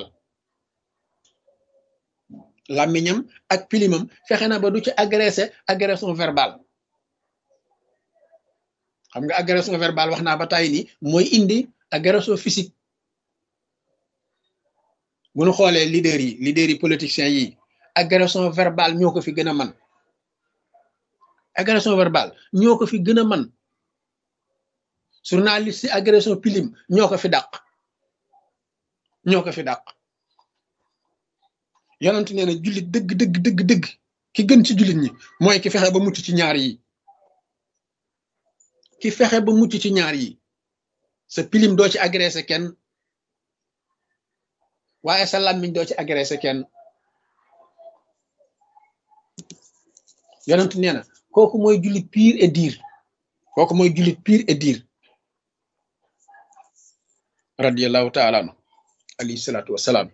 làmmiñam ak pilimam fexe na ba du ci agressé agression verbale xam nga agression verbale wax naa ba tàyyi ni mooy indi agression physique bu ñu xoolee leader yi leader yi politiciens yi agression verbale ñoo ko fi gën a man agression verbale ñoo ko fi gën a man journaliste yi agression pilim ñoo ko fi dàq ñoo ko fi dàq yonent nee na jullit dëgg dëgg dëgg dëgg ki gën ci jullit ñi mooy ki fexe ba mucc ci ñaar yi ki fexe ba mucc ci ñaar yi sa pilim doo ci agressé kenn waaye sa làmmiñ doo ci agressé kenn yonent nee na kooku mooy jullit pire et dire kooku mooy jullit pire et dire radiyallahu taala anhu alayhi salaatu wasalaam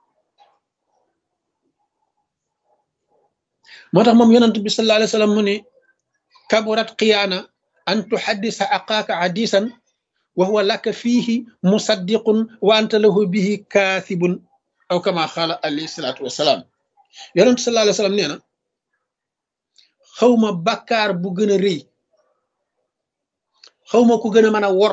moo tax moom yonent bi sallallahu alayhi wa sallam mu ne kaburat xiyaana an tuhaddisa aqaaka hadisan wa huwa laka fiihi musaddiqun wa anta lahu bihi kaasibun aw kama xaala alayhi salaatu wasalaam yonent sallallahu alayhi wa sallam nee na xawma bàkkaar bu gën a rëy xawma ku gën a mën a wor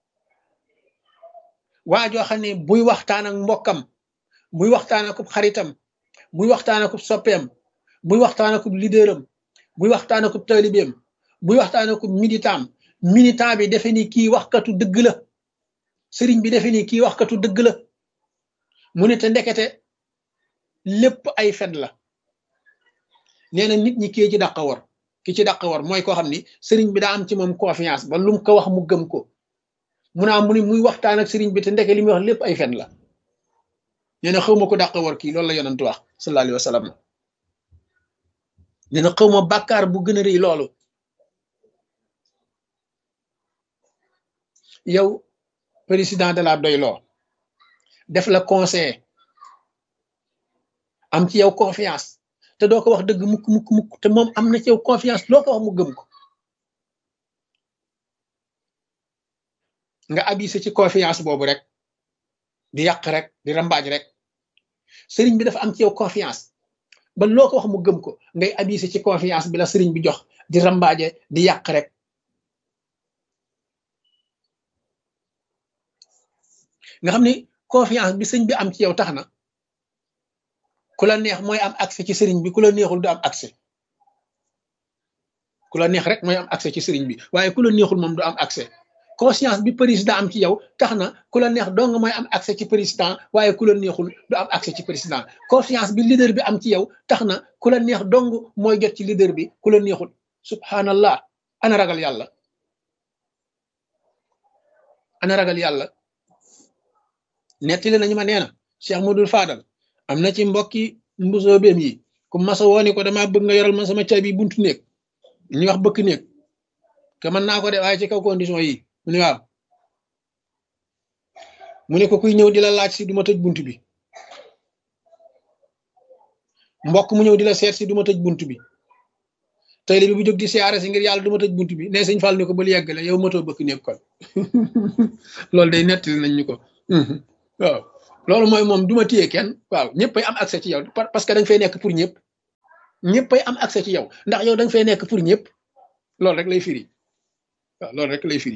waa joo xam ne buy waxtaan ak mbokkam buy waxtaan ak xaritam buy waxtaan ak soppeem buy waxtaan ak leaderam buy waxtaan ak taalibeem buy waxtaan ak militant militant bi defe ni kii waxkatu dëgg la sëriñ bi defe ni kii waxkatu dëgg la mu ne te ndekete lépp ay fen la nee na nit ñi kii ci dàq war ki ci dàq war mooy koo xam ni sëriñ bi daa am ci moom confiance ba lum ko wax mu gëm ko mu naa mu ni muy waxtaan ak sëriñ bi te ndeke li muy wax lépp ay fen la nee na xaw ma ko dàq war kii loolu la yonent wax sallallahu alayhi wa sallam nee na xaw ma bàkkaar bu gën a rëy loolu yow président de la doyloo def la conseil am ci yow confiance te doo ko wax dëgg mukk mukk mukk te moom am na ci yow confiance loo ko wax mu gëm ko nga abusé ci confiance boobu rek di yàq rek di rambaaj rek sëriñ bi dafa am ci yow confiance ba loo ko wax mu gëm ko ngay abusé ci confiance bi la sëriñ bi jox di rambaaje di yàq rek nga xam ni confiance bi sëñ bi am ci yow tax na ku la neex mooy am accès ci sëriñ bi ku la neexul du am accès ku la neex rek mooy am accès ci sëriñ bi waaye ku la neexul moom du am accès conscience bi président am ci yow tax na ku la neex dong mooy am accès ci président waaye ku la neexul du am accès ci président confiance bi leader bi am ci yow tax na ku la neex dong mooy jot ci leader bi ku la neexul subhanallah ana ragal yàlla ana ragal yàlla nettali nañu ma nee na Cheikh Modou Fadal am na ci mbokki mbusoobeem yi ku masa wooni ko dama bëgg nga yoral ma sama caabi buntu néeg ñu wax bëkk néeg ke mën naa ko de waaye ci kaw condition yi mu ne waaw mu ne ko kuy ñëw di la laaj si du ma tëj bunt bi mbokk mu ñëw di la seet si du ma tëj bunt bi tey li bi bu jóg di siyaare si ngir yàlla du ma tëj bunt bi ne sëñ Fall ne ko bal yeggale yow matoo bëkk néeg kon loolu day nettali nañ ñu ko waaw loolu mooy moom du ma téye kenn waaw ñëppay am accès ci yow parce que da nga fay nekk pour ñëpp ñëppay am accès ci yow ndax yow da nga fay nekk pour ñëpp loolu rek lay firi waaw loolu rek lay firi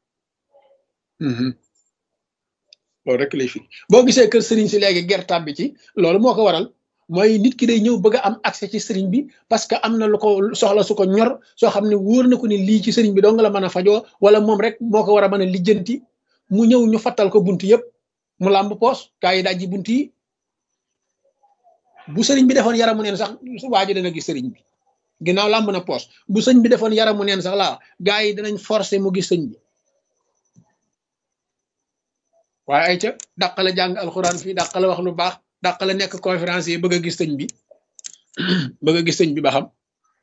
loolu rek lay firi boo gisee kër sëriñ si léegi gertaab bi ci loolu moo ko waral mooy nit ki day ñëw bëgg a am accès ci sëriñ bi parce que am na lu ko soxla su ko ñor soo xam ne wóor na ko ni lii ci sëriñ bi dong la mën a fajoo wala moom rek moo ko war a mën a lijjanti mu ñëw ñu fattal ko bunt yëpp mu làmb poos gaa yi dajji bunt yi bu sëriñ bi defoon yaramu neen sax waa ji dana gis sëriñ bi ginnaaw làmb na poos bu sëñ bi defoon yaramu neen sax laa gaa yi danañ forcé mu gis sëñ bi waaye ay ca dàqale jàng alxuraan fii dàqale wax lu baax dàqale nekk conférence yi bëgg a gis sëñ bi bëgg a gis sëñ bi ba xam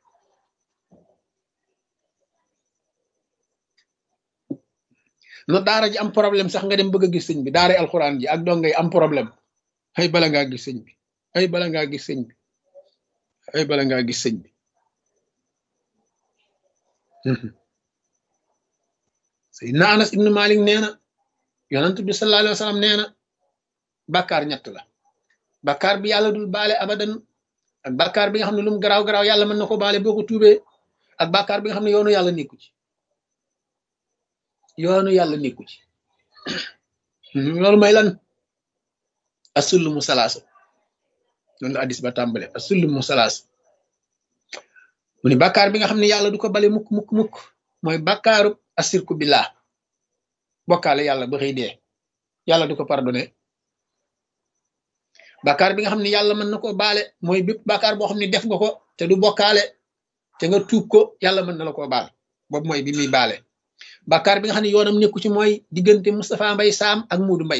na daara ji am problème sax nga dem bëgg a gis sëñ bi daara alxuraan ji ak dongay am problème ay bala ngaa gis sëñ bi ay bala ngaa gis sëñ bi ay bala ngaa gis sëñ bi Seydina Anas ibnu Malik nee na yonent bi sallallahu alayhi wa sallam nee na bàkkaar ñett la bàkkaar bi yàlla dul baale abadan ak bàkkaar bi nga xam ne lu mu garaaw garaaw yàlla mën na ko baale boo ko tuubee ak bàkkaar bi nga xam ne yoonu yàlla nekku ci yoonu yàlla nekku ci loolu may lan asullumu salaasa noonu la addis ba tàmbale asullumu salaasa mu ni bàkkaar bi nga xam ne yàlla du ko bale mukk mukk mukk mooy bàkkaaru asirku billah bokkaale yàlla ba xëy dee yàlla du ko pardonné bàkkaar bi nga xam ne yàlla mën na koo baale mooy bépp bàkkaar boo xam ne def nga ko te du bokkaale te nga tuub ko yàlla mën na la koo baal boobu mooy bi muy baale bàkkaar bi nga xam ne yoonam nekku ci mooy diggante Moustapha Mbay Saam ak Muudu Mbay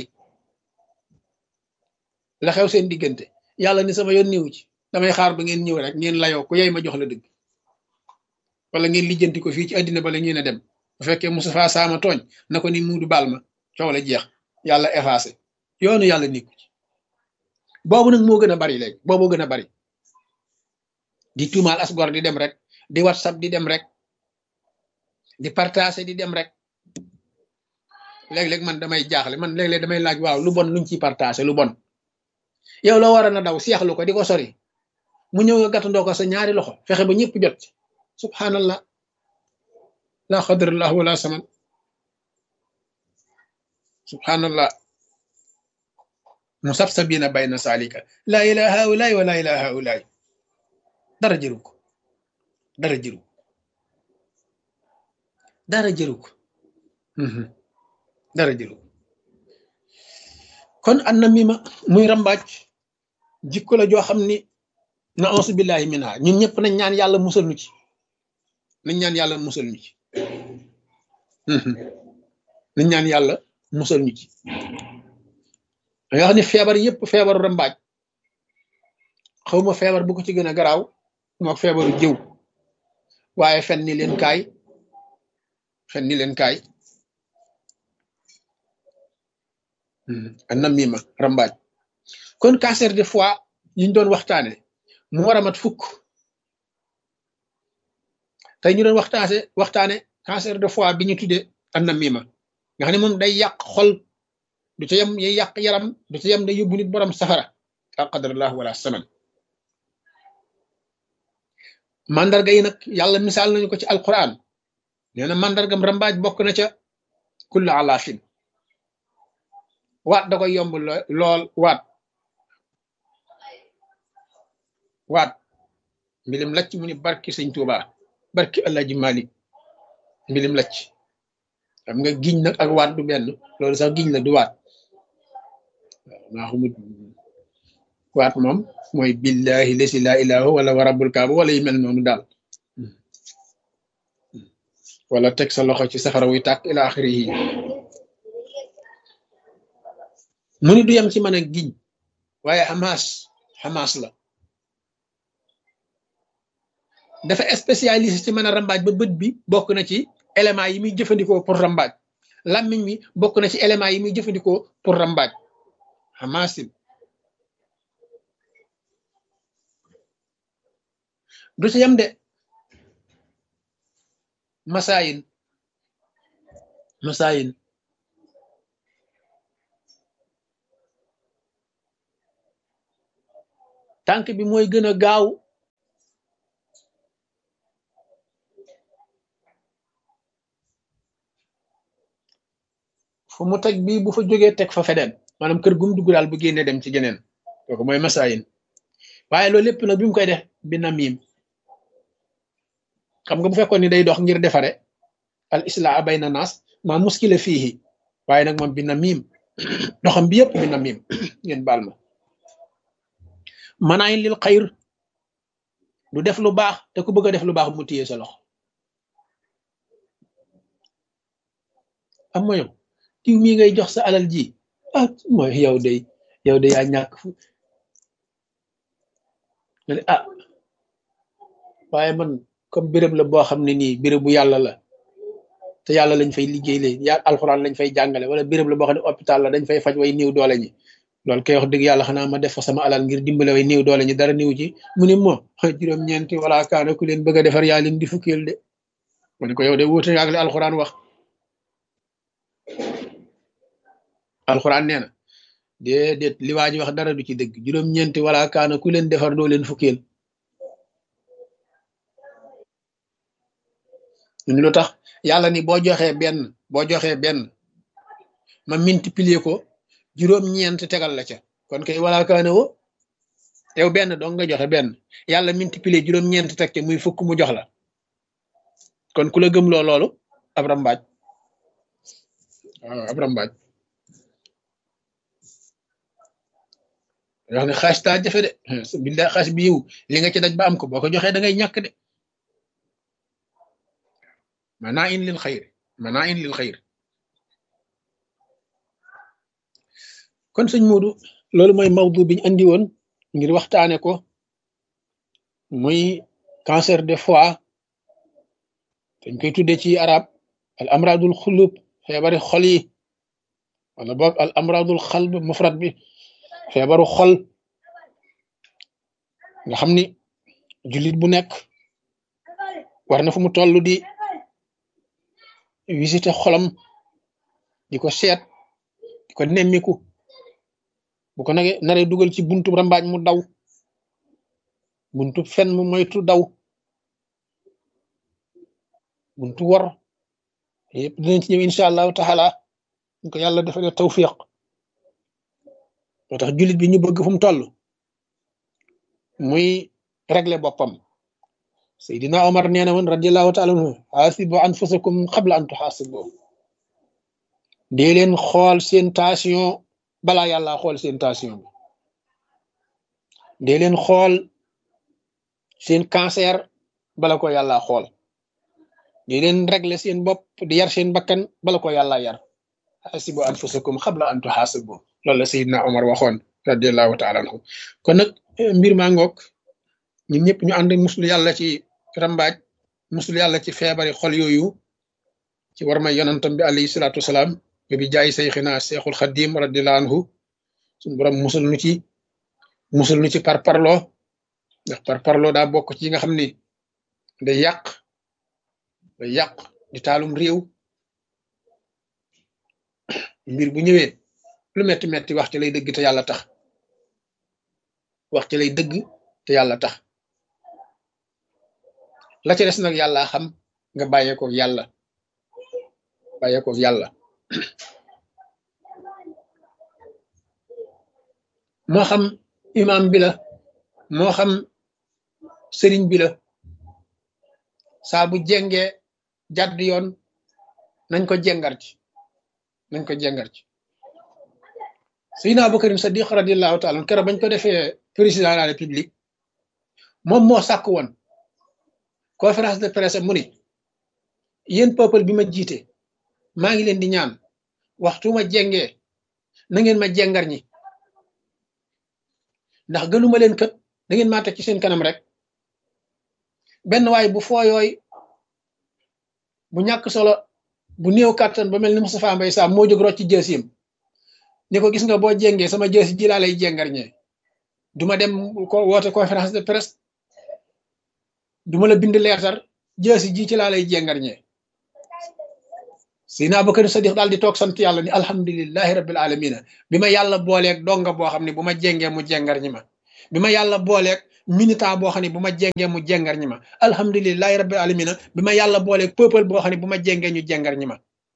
la xew seen diggante yàlla ni sama yoon néew ci damay xaar ba ngeen ñëw rek ngeen layoo ku yey ma jox la dëgg wala ngeen lijjanti ko fii ci àddina bala ngeen a dem bu fekkee Moustapha Saama tooñ na ko ni Muudu baal ma coow la jeex yàlla effacé yoonu yàlla nekku ci boobu nag moo gën a bari léegi booboo gën a bari di tuumaal asgor di dem rek di whatsapp di dem rek di partager di dem rek léeg-léeg man damay jaaxle man léeg-léeg damay laaj waaw lu bon luñ ciy partager lu bon yow loo war a na daw seexlu ko di ko sori mu ñëw nga gàttandoo ko sa ñaari loxo fexe ba ñëpp jot ci subhanallah la xadrallah wala saman subhanallah musabsabina bayna salika la ilaha haulaay wa la ilaha haulaay dara jëru ko dara jëru dara jëru ko dara jëru ko kon an na mi ma muy rambaaj jikko la joo xam ni na ausu billahi minha ñun ñëpp nañ ñaan yàlla musal nu ci nañ ñaan yàlla musal ñu ci nañ ñaan yàlla musal ñu ci nga xam ne feebar yëpp feebaru rambaaj xawma feebar bu ko ci gën a garaaw mook feebaru jëw waaye fen ni leen kaay fen ni leen kaay an na mima rambaaj kon cancer de foie yiñ doon waxtaane mu war a mat fukk tey ñu doon waxtaane waxtaane cancer de foie bi ñu tuddee an na mima nga xam ne moom day yàq xol du ca yem yay yàq yaram du ca yem day yóbbu nit borom safara la qadarallah wala saman mandarga yi nag yàlla misaal nañu ko ci alquran nee na mandargam rambaaj bokk na ca kullu alaafin waat da koy yomb lool waat waat mbilim lacc mu ni barki sëñ Tuuba barki Alaaji Malik mbilim lacc xam nga giñ nag ak waat du benn loolu sax giñ la du waat waaw maa xamut waat moom mooy billahi lasi la ilaha wala wa rabbul kaaba wala yu mel noonu daal wala teg sa loxo ci safara wuy tàkk ila axirihi mu ni du yem ci mën a giñ waaye xamaas xamaas la dafa spécialiste ci mën a rambaaj ba bët bi bokk na ci éléments yi muy jëfandikoo pour rambaaj làmmiñ mi bokk na ci éléments yi muy jëfandikoo pour rambaaj xamaasin du ci yem de masaayin masaayin tànk bi mooy gën a gaaw fu mu teg bii bu fa jógee teg fa feneen maanaam kër gum dugg daal bu génnee dem ci geneen kooku mooy masaayin waaye loolu lépp nag bi mu koy def bi namim xam nga bu fekkoon ni day dox ngir defare al islaa bayna naas maa muskila fiihi waaye nag moom bi namim doxam bi yëpp bi namim ngeen baal ma manaayin lil xayr du def lu baax te ku bëgg a def lu baax mu téye sa loxo am ma yow diw mii ngay jox sa alal ji ah mooy yow day yow day yaa ñàkk fu nga ne ah waaye man comme béréb la boo xam ne nii béréb bu yàlla la te yàlla lañ fay liggéey lee ya alxuraan lañ fay jàngale wala béréb la boo xam ne hôpital la dañ fay faj way néew doole ñi loolu koy wax dëgg yàlla xanaa ma def fa sama alal ngir dimbale way néew doole ñi dara néew ci mu ne moo juróom-ñeenti wala kaana ku leen bëgg a defar yaa leen di fukkeel de ma ne ko yow de wuute ak li alxuraan wax alxuraan nee na déedéet li waa ji wax dara du ci dëgg juróom-ñeenti wala kaana ku leen defar doo leen fukkeel ñu lu tax yàlla ni boo joxee benn boo joxee benn ma multiplier ko juróom-ñeent tegal la ca kon kay wala kaana wo yow benn dong nga joxe benn yàlla multiplier juróom-ñeent teg ca muy fukk mu jox la kon ku la gëm loo loolu ab rambaaj waaw ab rambaaj wax ne xaas taa jafe de billaay xaas bi yiw li nga ci daj ba am ko boo ko joxee da ngay ñàkk de manaa in lil xayr manaa in lil xayr kon sëñ Moodu loolu mooy mawdu biñ andi woon ngir waxtaane ko muy cancer de foie dañ koy tudde ci arab al amradul xulub feebari xol yi wala boog al amradul xalb mufrad bi feebaru xol nga xam ni jullit bu nekk war na fu mu toll di visiter xolam di ko seet di ko nemmiku bu ko nage naree dugal ci buntu rambaaj mu daw buntu fen mu moytu daw buntu wor yëpp dinañ ci ñëw incha allahu taala ñu ko yàlla defalee tawfiq moo tax jullit bi ñu bëgg fu mu toll muy régler boppam Seydina Omar nee na woon radiallahu taala anhu xaasibu anfusakum qabla an tuxaasibu dee leen xool seen tension balaa yàlla xool seen tension bi dee leen xool seen cancer bala ko yàlla xool dee leen régler seen bopp di yar seen bakkan bala ko yàlla yar xaasibu anfusakum qabla an tuxaasibu loolu la Seydina Omar waxoon radiallahu taala anhu kon nag mbir maa ngoog ñun ñëpp ñu ànd muslu yàlla ci rambaaj muslu yàlla ci feebari xol yooyu ci war may yonantam bi alayhi salaatu wasalaam bi jaay sayxina seexul xadim radiallahu anhu suñu borom musul nu ci musul nu ci par parloo ndax par parloo daa bokk ci nga xam ni day yàq day yàq di taalum réew mbir bu ñëwee lu metti metti wax ci lay dëgg te yàlla tax wax ci lay dëgg te yàlla tax la ci des nag yàlla xam nga bàyyeekoo yàlla bàyyeekoo yàlla moo xam imam bi la moo xam sëriñ bi la saa bu jengee jàdd yoon nañ ko jengar ci nañ ko jengar ci Seydina Abubakarin Sadiq radiallahu taala keroog bañ ko defee président de la république moom moo sàkk woon conférence de presse mu ni yéen peuple bi ma jiite maa ngi leen di ñaan waxtu ma jengee na ngeen ma jengar ñi ndax gënuma leen kët da ngeen maa teg ci seen kanam rek benn waay bu fooyooy bu ñàkk solo bu néew kàttan ba mel ni Moustapha Mbaye Sam moo jóg rocc ci jësiyam ni ko gis nga boo jengee sama jësi ji laa lay jengar ñee duma dem ko woote conférence de presse duma la bind leetar jësi ji ci laa lay jengar ñee Seydina Abubakar Sadiq daal di toog sant yàlla ni alhamdulillahi rabbil alamina bi ma yàlla booleeg donga boo xam ne bu ma jengee mu jengar ñi ma bi ma yàlla booleeg minita boo xam ne bu ma jengee mu jengar ñi ma alhamdulilahi rabbil alamina bi ma yàlla booleeg peuple boo xam ne bu ma jengee ñu jengar ñi ma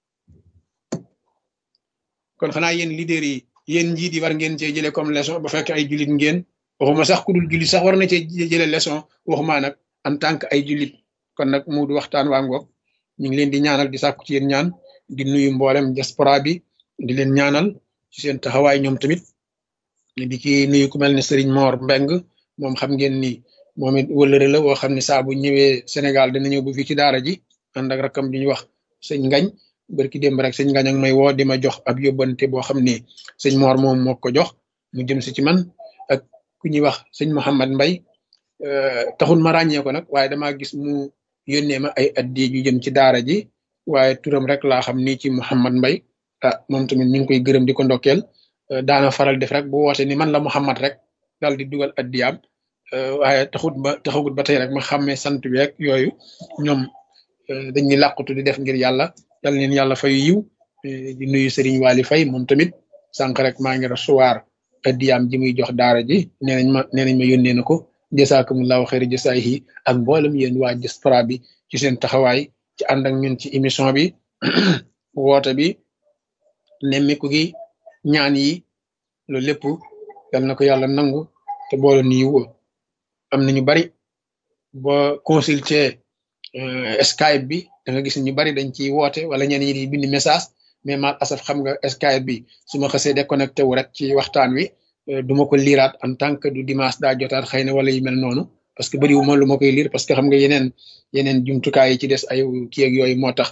kon xanaa yéen leader yi yéen njiit yi war ngeen cee jëlee comme leçon ba fekk ay jullit ngeen waxuma sax ku dul jullit sax war na cee jëlee leçon waxuma nag en tant que ay jullit kon nag mu du waxtaan waa ngoog ñu ngi leen di ñaanal di sàkku ci yéen ñaan di nuyu mboolem diaspora bi di leen ñaanal ci seen taxawaay ñoom tamit di ci nuyu ku mel ne Serigne Mor Mbeng moom xam ngeen ni moom it wëllëre la woo xam ne saa bu ñëwee Sénégal dina ñëw bu fii ci daara ji ànd ak rakam di ñu wax sëñ Ngañ barki démb rek sëñ Ngañ ak may woo di ma jox ab yóbbante boo xam ne sëñ Mor moom moo ko jox mu jëm si ci man ak ku ñuy wax sëñ Mouhamad Mbay taxul ma ràññee ko nag waaye damaa gis mu yónnee ma ay addi yu jëm ci daara ji waaye turam rek laa xam nii ci Mouhamad Mbay ah moom tamit ñu ngi koy gërëm di ko ndokkeel daana faral def rek bu woote ni man la Mouhamad rek daal di dugal addiyaam waaye taxut ba taxagut ba tey rek ma xàmmee sant bi rek yooyu ñoom dañuy làqutu di def ngir yàlla yal leen yàlla fayu yiw di nuyu Serigne Waly Faye moom tamit sànq rek maa ngi recevoir addiyaam ji muy jox daara ji nee nañ ma nee nañ ma yónnee na ko jasaakumullahu xayra jasaayihi ak mboolem yéen waa diaspora bi ci seen taxawaay ci ànd ak ñun ci émission bi woote bi nemmiku gi ñaan yi loolu lépp yal na ko yàlla nangu te boole nu yiw am na ñu bari boo consulter Skype bi da nga gis ñu bari dañ ciy woote wala ñenn ñi di bind message mais mal asaf xam nga Skype bi su ma xasee déconnecté wu rek ci waxtaan wi du ma ko liiraat en tant que du dimanche daa jotaat xëy na wala yu mel noonu parce que bëriwu ma lu ma koy liir parce que xam nga yeneen yeneen jumtukaay yi ci des ay kii ak yooyu moo tax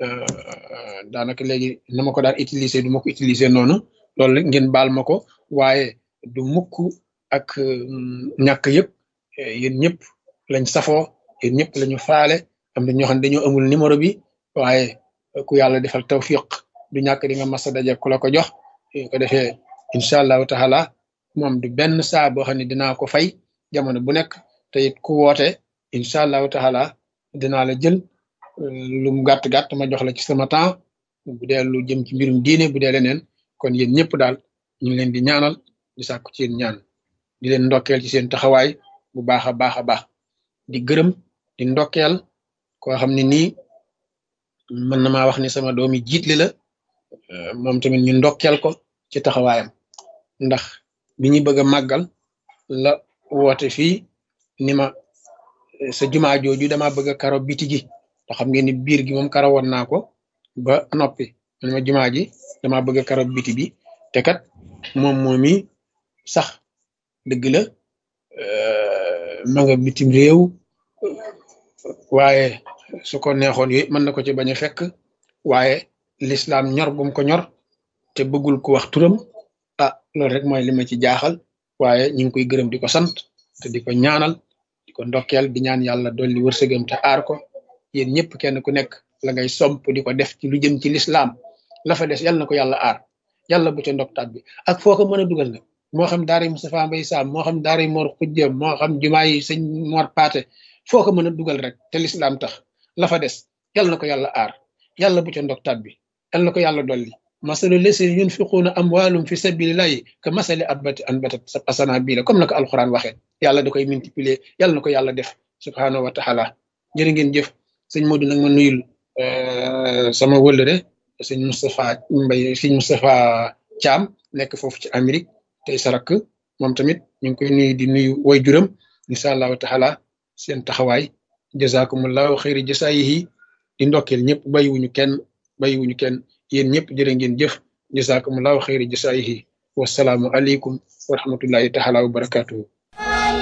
daanaka léegi na ma ko daan utiliser du ma ko utiliser noonu loolu ngeen baal ma ko waaye du mukk ak ñàkk yëpp yéen ñëpp lañ safoo yéen ñëpp lañu faale am na ñoo xam ne dañoo amul numéro bi waaye ku yàlla defal tawfiq du ñàkk di nga masa daje ku la ko jox ko defee incha allahu taala moom du benn saa boo xam ne dinaa ko fay jamono bu nekk te it ku woote incha allahu taala dinaa la jël lu mu gàtt gàtt ma jox la ci sama temps bu dee lu jëm ci mbirum diine bu dee leneen kon yéen ñëpp daal ñu ngi leen di ñaanal di sàkku ci yéen ñaan di leen ndokkeel ci seen taxawaay bu baax a baax a baax di gërëm di ndokkeel koo xam ne nii mën na maa wax ni sama doomi jiitle la moom tamit ñu ndokkeel ko ci taxawaayam ndax bi ñu bëgg a màggal la woote fii ni ma sa jumaa jooju dama bëgg a karo biti gi te xam ngeen ni biir gi moom karo woon naa ko ba noppi man ma jumaa ji dama bëgg a karo biti bi te kat moom moomi sax dëgg la ma nga bitim réew waaye su ko neexoon yooyu mën na ko ci bañ a fekk waaye l'islam ñor gum ko ñor te bëggul ko wax turam ah loolu rek mooy li ma ci jaaxal waaye ñu ngi koy gërëm di ko sant te di ko ñaanal di ko ndokkeel di ñaan yàlla dolli wërsëgam te aar ko yéen ñëpp kenn ku nekk la ngay somp di ko def ci lu jëm ci l'islam la fa des yàlla na ko yàlla aar yàlla bu ca ndoktaat bi ak foo ko mën a dugal nag moo xam daara yi Moustapha Mbaye Sam moo xam daara yi Mor Xujja moo xam jumaa yi sëñ Mor Paate foo ko mën a dugal rek te l'islam tax la fa des yàlla na ko yàlla aar yàlla bu ca ndoktaat bi yàlla na ko yàlla dolli masalu leseen yunfiquuna amwaalum fi sabilillahi ka masali abbati anbatat asanabila comme na ko alquran waxee yàlla da koy multiplier yàlla na ko yàlla def subhanahu wa taala jërë ngeen jëf sëñ Modou nag ma nuyul sama wëllëre sëñ Moustapha Mbaye sëñ Moustapha Thiam nekk foofu ci Amérique tey sarak moom tamit ñu ngi koy nuyu di nuyu way juram incha allahu taala seen taxawaay jazakumullahu xayri jasaayihi di ndokkeel ñëpp bàyyiwuñu kenn bàyyiwuñu kenn yéen ñëpp jërë ngeen jëf jazakumullahu xayri jasaayihi wasalaamu aleykum wa rahmatullahi taala wa barakatuhu